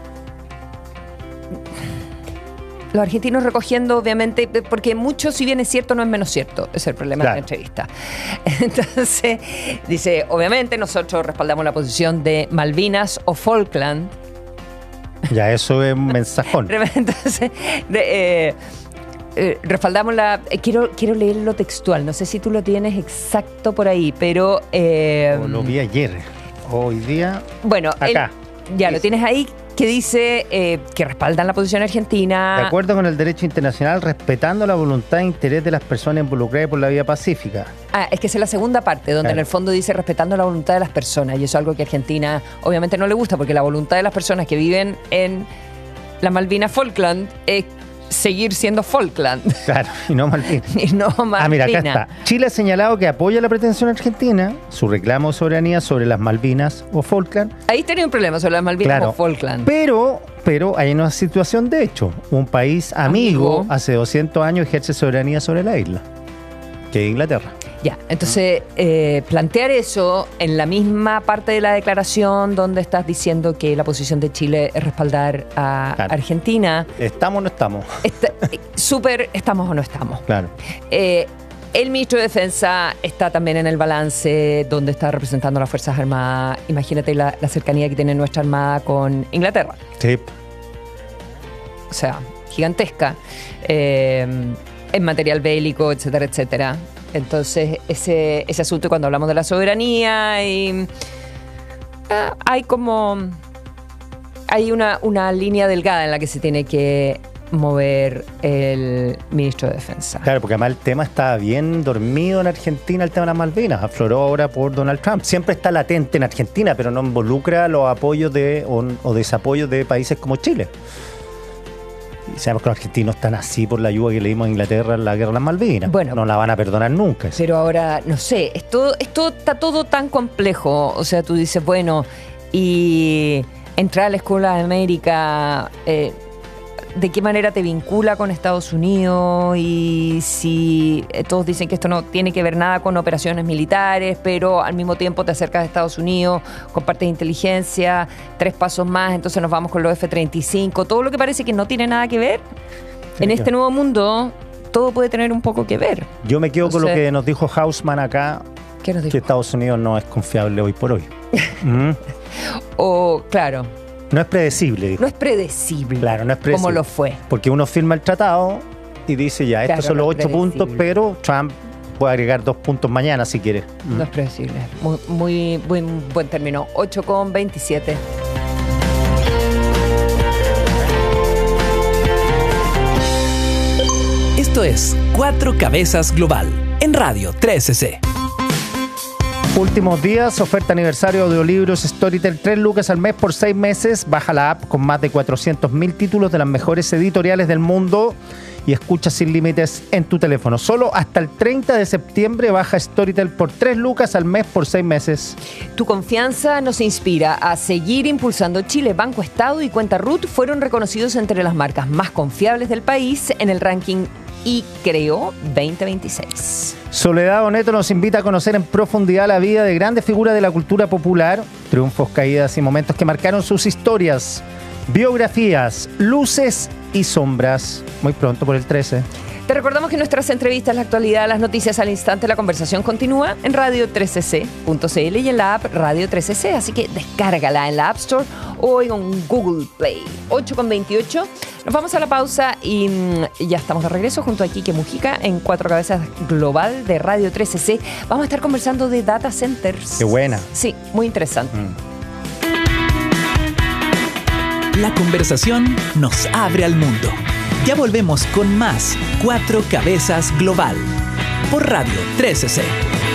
los argentinos recogiendo, obviamente, porque mucho, si bien es cierto, no es menos cierto. Ese es el problema claro. de la entrevista. Entonces, dice, obviamente nosotros respaldamos la posición de Malvinas o Falkland. Ya, eso es un mensajón. Entonces, de, eh, eh, respaldamos la... Eh, quiero, quiero leerlo textual. No sé si tú lo tienes exacto por ahí, pero... Eh, oh, lo vi ayer. Hoy día... Bueno, acá. El, ya, lo tienes ahí. Que dice eh, que respaldan la posición argentina. De acuerdo con el derecho internacional, respetando la voluntad e interés de las personas involucradas por la vía pacífica. Ah, es que esa es la segunda parte, donde claro. en el fondo dice respetando la voluntad de las personas. Y eso es algo que a Argentina obviamente no le gusta, porque la voluntad de las personas que viven en la Malvinas Falkland es seguir siendo Falkland. Claro, y no Malvinas. y no Malvinas. Ah, mira, acá está. Chile ha señalado que apoya la pretensión argentina, su reclamo de soberanía sobre las Malvinas o Falkland. Ahí tenía un problema sobre las Malvinas claro, o Falkland. Pero, pero hay una situación de hecho. Un país amigo, amigo hace doscientos años ejerce soberanía sobre la isla, que es Inglaterra. Ya, entonces eh, plantear eso en la misma parte de la declaración donde estás diciendo que la posición de Chile es respaldar a claro. Argentina. ¿Estamos o no estamos? Está, súper, ¿estamos o no estamos? Claro. Eh, el ministro de Defensa está también en el balance donde está representando a las Fuerzas Armadas. Imagínate la, la cercanía que tiene nuestra Armada con Inglaterra. Sí. O sea, gigantesca. Eh, en material bélico, etcétera, etcétera. Entonces, ese, ese asunto, cuando hablamos de la soberanía, y, eh, hay como... Hay una, una línea delgada en la que se tiene que mover el ministro de Defensa. Claro, porque además el tema está bien dormido en Argentina, el tema de las Malvinas. Afloró ahora por Donald Trump. Siempre está latente en Argentina, pero no involucra los apoyos de, o, o desapoyos de países como Chile. Y sabemos que los argentinos están así por la ayuda que le dimos a Inglaterra en la guerra de las Malvinas. Bueno, no la van a perdonar nunca. Pero ahora, no sé, esto, esto está todo tan complejo. O sea, tú dices, bueno, y entrar a la Escuela de América, eh, ¿de qué manera te vincula con Estados Unidos? Y si eh, todos dicen que esto no tiene que ver nada con operaciones militares, pero al mismo tiempo te acercas a Estados Unidos, compartes inteligencia, tres pasos más, entonces nos vamos con los F treinta y cinco, todo lo que parece que no tiene nada que ver. Sí, en este nuevo mundo, todo puede tener un poco que ver. Yo me quedo o con sea, lo que nos dijo Hausman acá, ¿qué nos dijo? Que Estados Unidos no es confiable hoy por hoy. ¿Mm? O, claro... No es predecible. Dijo. No es predecible. Claro, no es predecible. Como lo fue. Porque uno firma el tratado y dice ya, claro, estos son los ocho puntos, pero Trump puede agregar dos puntos mañana si quiere. No mm. es predecible. Muy, muy, muy buen término. ocho con veintisiete. Esto es Cuatro Cabezas Global en Radio trece C. Últimos días, oferta aniversario de audiolibros Storytel, tres lucas al mes por seis meses. Baja la app con más de cuatrocientos mil títulos de las mejores editoriales del mundo y escucha sin límites en tu teléfono. Solo hasta el treinta de septiembre baja Storytel por tres lucas al mes por seis meses. Tu confianza nos inspira a seguir impulsando Chile. Banco Estado y Cuenta Ruth fueron reconocidos entre las marcas más confiables del país en el ranking y Creo veinte veintiséis. Soledad Oneto nos invita a conocer en profundidad la vida de grandes figuras de la cultura popular, triunfos, caídas y momentos que marcaron sus historias, biografías, luces y sombras. Muy pronto por el trece. Te recordamos que nuestras entrevistas, la actualidad, las noticias al instante, la conversación continúa en radio trece c punto c l y en la app Radio trece C, así que descárgala en la App Store o en Google Play. ocho con veintiocho. Nos vamos a la pausa y ya estamos de regreso junto a Quique Mujica en Cuatro Cabezas Global de Radio trece C. Vamos a estar conversando de data centers. ¡Qué buena! Sí, muy interesante. Mm. La conversación nos abre al mundo. Ya volvemos con más Cuatro Cabezas Global por Radio trece C.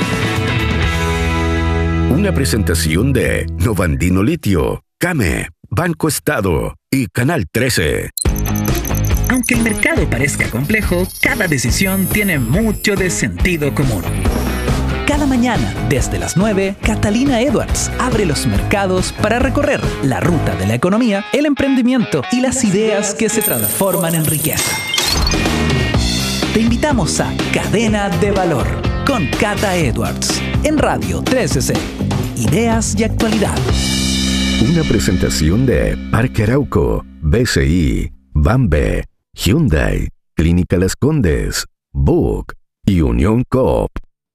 Una presentación de Novandino Litio, Came, Banco Estado y Canal trece. Aunque el mercado parezca complejo, cada decisión tiene mucho de sentido común. Cada mañana, desde las nueve, Catalina Edwards abre los mercados para recorrer la ruta de la economía, el emprendimiento y las ideas que se transforman en riqueza. Te invitamos a Cadena de Valor con Cata Edwards en Radio trece C. Ideas y actualidad. Una presentación de Parque Arauco, B C I, Bambe, Hyundai, Clínica Las Condes, Book y Unión Coop.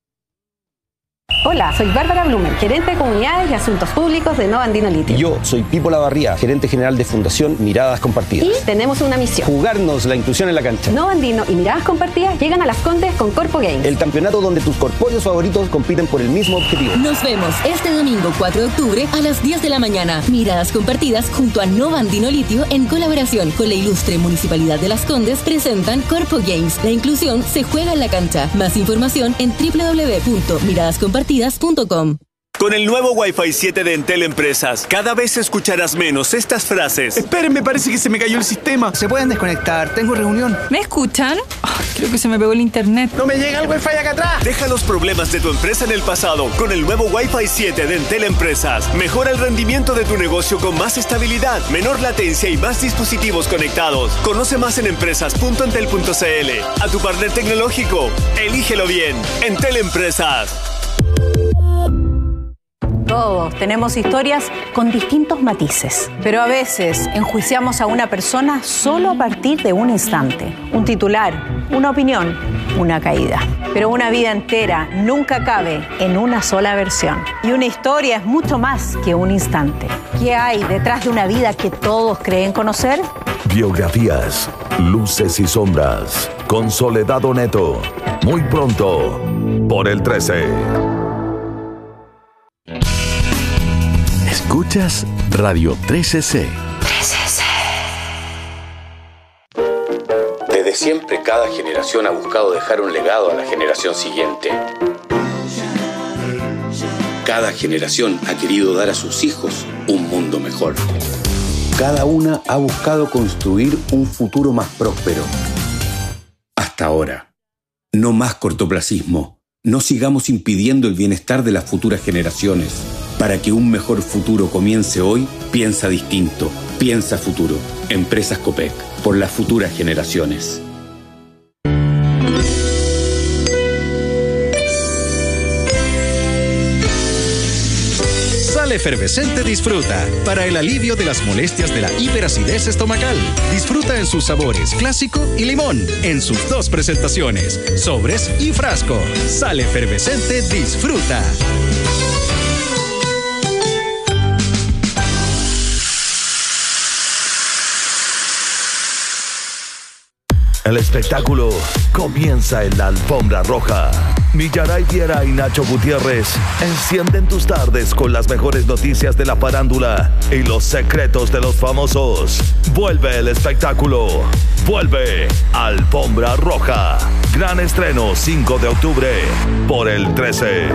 Hola, soy Bárbara Blumen, gerente de comunidades y asuntos públicos de Novandino Litio. Y yo soy Pipo Lavarría, gerente general de Fundación Miradas Compartidas. Y tenemos una misión: jugarnos la inclusión en la cancha. Novandino y Miradas Compartidas llegan a Las Condes con Corpo Games, el campeonato donde tus corpóreos favoritos compiten por el mismo objetivo. Nos vemos este domingo cuatro de octubre a las diez de la mañana. Miradas Compartidas junto a Novandino Litio en colaboración con la ilustre Municipalidad de Las Condes presentan Corpo Games. La inclusión se juega en la cancha. Más información en doble u doble u doble u punto miradas compartidas punto com. Con el nuevo Wi-Fi siete de Entel Empresas, cada vez escucharás menos estas frases. Esperen, me parece que se me cayó el sistema. Se pueden desconectar, tengo reunión. ¿Me escuchan? Oh, creo que se me pegó el internet. ¡No me llega el Wi-Fi acá atrás! Deja los problemas de tu empresa en el pasado con el nuevo Wi-Fi siete de Entel Empresas. Mejora el rendimiento de tu negocio con más estabilidad, menor latencia y más dispositivos conectados. Conoce más en empresas punto entel punto c l. A tu partner tecnológico, elígelo bien. Entel Empresas. Todos tenemos historias con distintos matices, pero a veces enjuiciamos a una persona solo a partir de un instante, un titular, una opinión, una caída. Pero una vida entera nunca cabe en una sola versión. Y una historia es mucho más que un instante. ¿Qué hay detrás de una vida que todos creen conocer? Biografías, luces y sombras, con Soledad Oneto. Muy pronto, por el trece. Escuchas Radio trece C. trece C. Desde siempre, cada generación ha buscado dejar un legado a la generación siguiente. Cada generación ha querido dar a sus hijos un mundo mejor. Cada una ha buscado construir un futuro más próspero. Hasta ahora. No más cortoplacismo. No sigamos impidiendo el bienestar de las futuras generaciones. Para que un mejor futuro comience hoy, piensa distinto. Piensa futuro. Empresas Copec. Por las futuras generaciones. Sal Efervescente Disfruta, para el alivio de las molestias de la hiperacidez estomacal. Disfruta en sus sabores clásico y limón, en sus dos presentaciones, sobres y frasco. Sal Efervescente Disfruta. El espectáculo comienza en la alfombra roja. Millaray Viera y Nacho Gutiérrez encienden tus tardes con las mejores noticias de la farándula y los secretos de los famosos. Vuelve el espectáculo. Vuelve Alfombra Roja. Gran estreno cinco de octubre por el trece.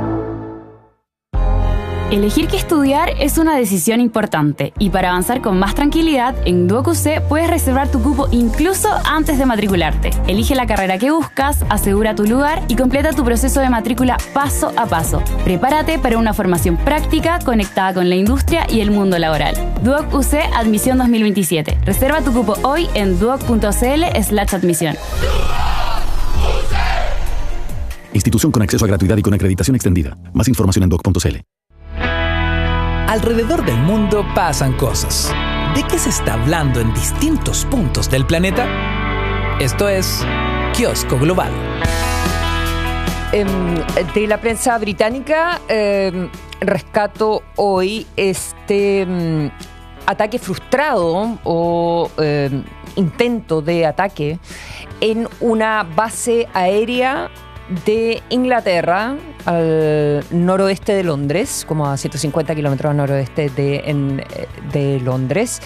Elegir qué estudiar es una decisión importante y para avanzar con más tranquilidad, en Duoc U C puedes reservar tu cupo incluso antes de matricularte. Elige la carrera que buscas, asegura tu lugar y completa tu proceso de matrícula paso a paso. Prepárate para una formación práctica conectada con la industria y el mundo laboral. Duoc U C Admisión dos mil veintisiete. Reserva tu cupo hoy en duoc.cl slash admisión. Institución con acceso a gratuidad y con acreditación extendida. Más información en duoc punto cl. Alrededor del mundo pasan cosas. ¿De qué se está hablando en distintos puntos del planeta? Esto es Kiosco Global. Eh, de la prensa británica eh, rescato hoy este eh, ataque frustrado o eh, intento de ataque en una base aérea de Inglaterra, al noroeste de Londres, como a ciento cincuenta kilómetros al noroeste de, en, de Londres.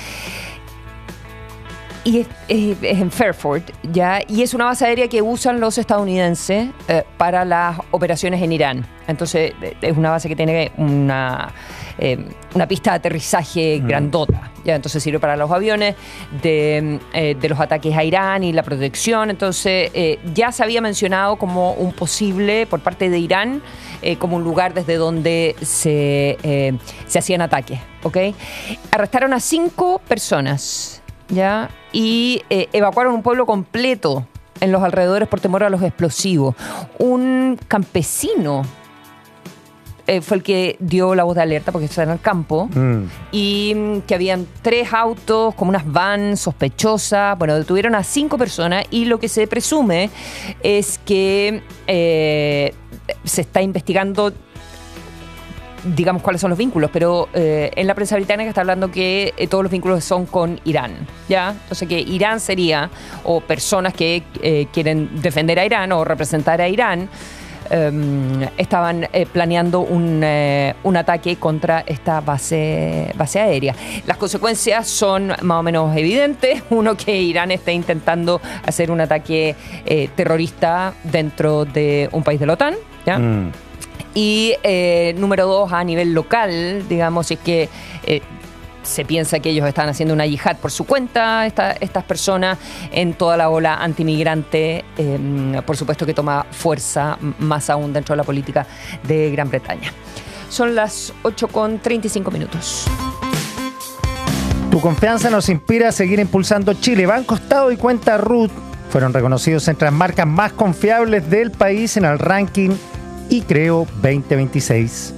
Y es, es, es en Fairford, ¿ya? Y es una base aérea que usan los estadounidenses eh, para las operaciones en Irán. Entonces, es una base que tiene una, eh, una pista de aterrizaje mm. grandota, ¿ya? Entonces, sirve para los aviones, de, eh, de los ataques a Irán y la protección. Entonces, eh, ya se había mencionado como un posible, por parte de Irán, eh, como un lugar desde donde se, eh, se hacían ataques, ¿ok? Arrestaron a cinco personas, ¿ya? Y eh, evacuaron un pueblo completo en los alrededores por temor a los explosivos. Un campesino eh, fue el que dio la voz de alerta porque está en el campo mm. y mm, que habían tres autos como unas vans sospechosas. Bueno, detuvieron a cinco personas y lo que se presume es que eh, se está investigando, digamos, cuáles son los vínculos, pero eh, en la prensa británica está hablando que eh, todos los vínculos son con Irán, ¿ya? Entonces que Irán sería, o personas que eh, quieren defender a Irán o representar a Irán, eh, estaban eh, planeando un, eh, un ataque contra esta base, base aérea. Las consecuencias son más o menos evidentes. Uno, que Irán esté intentando hacer un ataque eh, terrorista dentro de un país de la OTAN, ¿ya? Mm. Y eh, número dos, a nivel local, digamos, es que eh, se piensa que ellos están haciendo una yihad por su cuenta, esta, estas personas, en toda la ola antimigrante, eh, por supuesto que toma fuerza más aún dentro de la política de Gran Bretaña. Son las ocho con treinta y cinco minutos. Tu confianza nos inspira a seguir impulsando Chile. Banco Estado y Cuenta Ruth fueron reconocidos entre las marcas más confiables del país en el ranking y creo veinte veintiséis.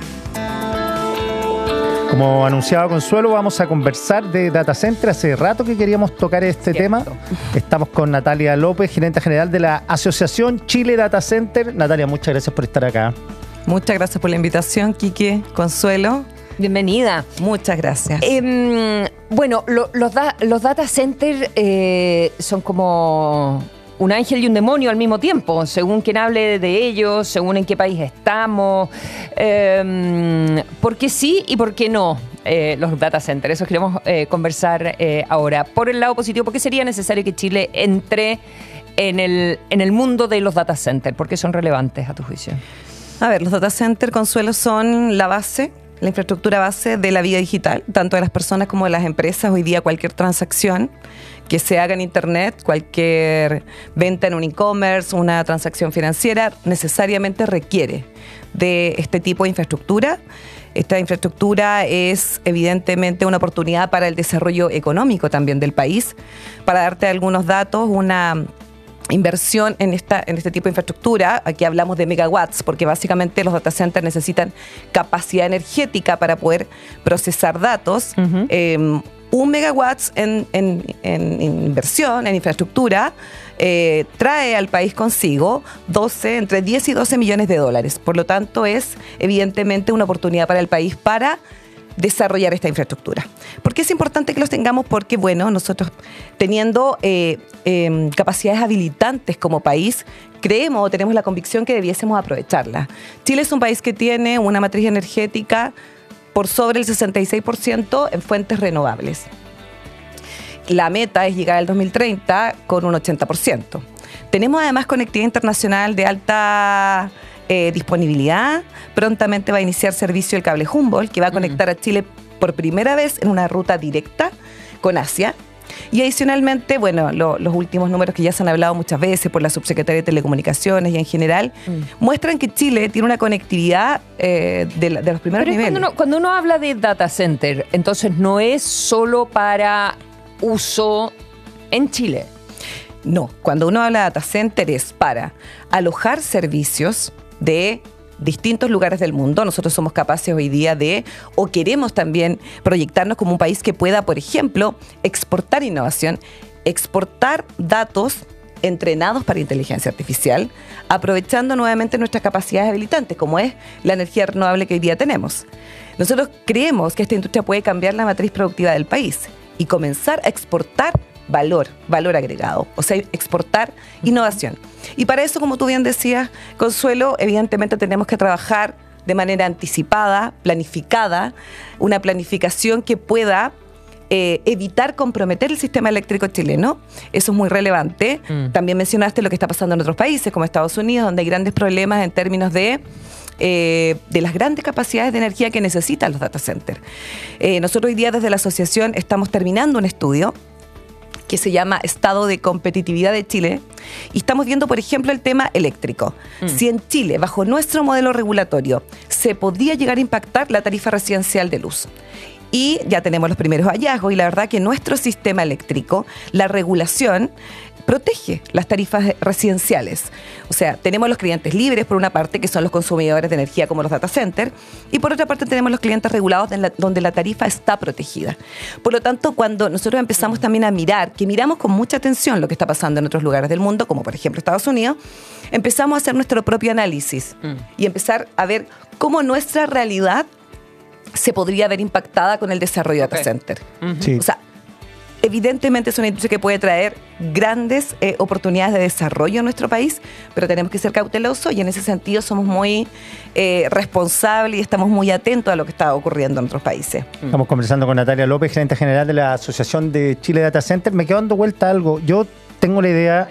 Como anunciaba Consuelo, vamos a conversar de Data Center. Hace rato que queríamos tocar este Cierto. tema. Estamos con Natalia López, gerente general de la Asociación Chile Data Center. Natalia, muchas gracias por estar acá. Muchas gracias por la invitación, Quique, Consuelo. Bienvenida. Muchas gracias. Eh, bueno, lo, los, da, los data centers eh, son como un ángel y un demonio al mismo tiempo, según quien hable de ellos, según en qué país estamos, eh, por qué sí y por qué no eh, los data centers. Eso queremos eh, conversar eh, ahora. Por el lado positivo, ¿por qué sería necesario que Chile entre en el, en el mundo de los data centers? ¿Por qué son relevantes a tu juicio? A ver, los data centers, Consuelo, son la base la infraestructura base de la vida digital, tanto de las personas como de las empresas. Hoy día cualquier transacción que se haga en Internet, cualquier venta en un e-commerce, una transacción financiera, necesariamente requiere de este tipo de infraestructura. Esta infraestructura es evidentemente una oportunidad para el desarrollo económico también del país. Para darte algunos datos, una inversión en, esta, en este tipo de infraestructura, aquí hablamos de megawatts, porque básicamente los data centers necesitan capacidad energética para poder procesar datos. Uh-huh. eh, un megawatts en, en, en inversión, en infraestructura, eh, trae al país consigo doce, entre diez y doce millones de dólares. Por lo tanto, es evidentemente una oportunidad para el país para desarrollar esta infraestructura. ¿Por qué es importante que los tengamos? Porque, bueno, nosotros teniendo eh, eh, capacidades habilitantes como país, creemos o tenemos la convicción que debiésemos aprovecharla. Chile es un país que tiene una matriz energética por sobre el sesenta y seis por ciento en fuentes renovables. La meta es llegar al dos mil treinta con un ochenta por ciento. Tenemos además conectividad internacional de alta eh, disponibilidad. Prontamente va a iniciar servicio el cable Humboldt, que va a conectar a Chile por primera vez en una ruta directa con Asia. Y adicionalmente, bueno, lo, los últimos números que ya se han hablado muchas veces por la subsecretaria de Telecomunicaciones y en general, mm. muestran que Chile tiene una conectividad eh, de, la, de los primeros Pero niveles. Cuando uno, cuando uno habla de data center, entonces no es solo para uso en Chile. No, cuando uno habla de data center es para alojar servicios de distintos lugares del mundo. Nosotros somos capaces hoy día de, o queremos también proyectarnos como un país que pueda, por ejemplo, exportar innovación, exportar datos entrenados para inteligencia artificial, aprovechando nuevamente nuestras capacidades habilitantes, como es la energía renovable que hoy día tenemos. Nosotros creemos que esta industria puede cambiar la matriz productiva del país y comenzar a exportar valor, valor agregado, o sea, exportar innovación. Y para eso, como tú bien decías, Consuelo, evidentemente tenemos que trabajar de manera anticipada, planificada, una planificación que pueda eh, evitar comprometer el sistema eléctrico chileno. Eso es muy relevante. Mm. También mencionaste lo que está pasando en otros países, como Estados Unidos, donde hay grandes problemas en términos de Eh, de las grandes capacidades de energía que necesitan los data centers. Eh, nosotros hoy día desde la asociación estamos terminando un estudio que se llama Estado de Competitividad de Chile y estamos viendo, por ejemplo, el tema eléctrico. Mm. Si en Chile, bajo nuestro modelo regulatorio, se podría llegar a impactar la tarifa residencial de luz. Y ya tenemos los primeros hallazgos y la verdad que nuestro sistema eléctrico, la regulación, protege las tarifas residenciales. O sea, tenemos los clientes libres, por una parte, que son los consumidores de energía como los data centers, y por otra parte tenemos los clientes regulados la, donde la tarifa está protegida. Por lo tanto, cuando nosotros empezamos también a mirar, que miramos con mucha atención lo que está pasando en otros lugares del mundo, como por ejemplo Estados Unidos, empezamos a hacer nuestro propio análisis mm. y empezar a ver cómo nuestra realidad se podría ver impactada con el desarrollo de okay. data center. Uh-huh. Sí. O sea, evidentemente es una industria que puede traer grandes eh, oportunidades de desarrollo en nuestro país, pero tenemos que ser cautelosos y en ese sentido somos muy eh, responsables y estamos muy atentos a lo que está ocurriendo en otros países. Estamos conversando con Natalia López, gerente general de la Asociación de Chile Data Center. Me quedo dando vuelta algo. Yo tengo la idea,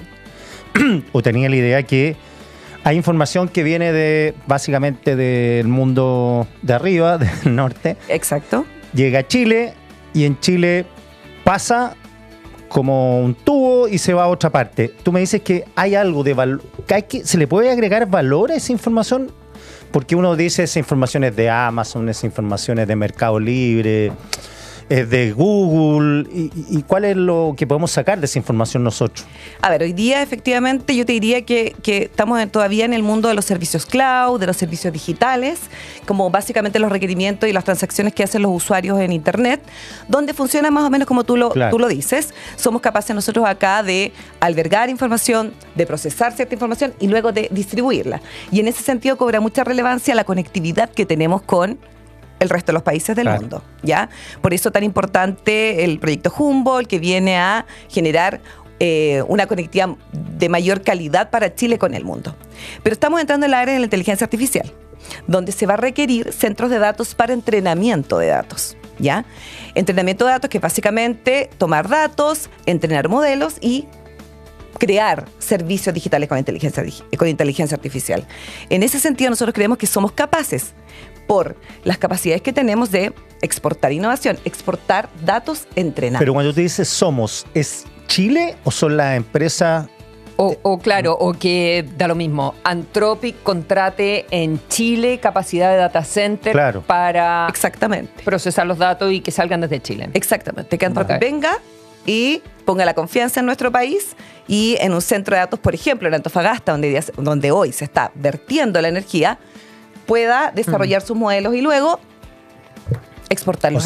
o tenía la idea que hay información que viene de básicamente del mundo de arriba, del norte. Exacto. Llega a Chile y en Chile pasa como un tubo y se va a otra parte. Tú me dices que hay algo de valor, que hay que, ¿se le puede agregar valor a esa información? Porque uno dice esa información es de Amazon, esa información es de Mercado Libre, es de Google. ¿Y, y cuál es lo que podemos sacar de esa información nosotros? A ver, hoy día efectivamente yo te diría que, que estamos en, todavía en el mundo de los servicios cloud, de los servicios digitales, como básicamente los requerimientos y las transacciones que hacen los usuarios en Internet, donde funciona más o menos como tú lo, claro. tú lo dices. Somos capaces nosotros acá de albergar información, de procesar cierta información y luego de distribuirla. Y en ese sentido cobra mucha relevancia la conectividad que tenemos con el resto de los países del claro. mundo, ¿ya? Por eso tan importante el proyecto Humboldt, que viene a generar eh, una conectividad de mayor calidad para Chile con el mundo. Pero estamos entrando en la área de la inteligencia artificial, donde se va a requerir centros de datos para entrenamiento de datos, ¿ya? Entrenamiento de datos que es básicamente tomar datos, entrenar modelos y crear servicios digitales con inteligencia, con inteligencia artificial. En ese sentido, nosotros creemos que somos capaces, por las capacidades que tenemos de exportar innovación, exportar datos entrenados. Pero cuando tú dices somos, ¿es Chile o son las empresas? O, o claro, o que da lo mismo, Anthropic contrate en Chile capacidad de data center claro. para Exactamente. procesar los datos y que salgan desde Chile. Exactamente, que Anthropic Okay. venga y ponga la confianza en nuestro país y en un centro de datos, por ejemplo, en Antofagasta, donde, donde hoy se está vertiendo la energía, pueda desarrollar mm. sus modelos y luego exportarlos.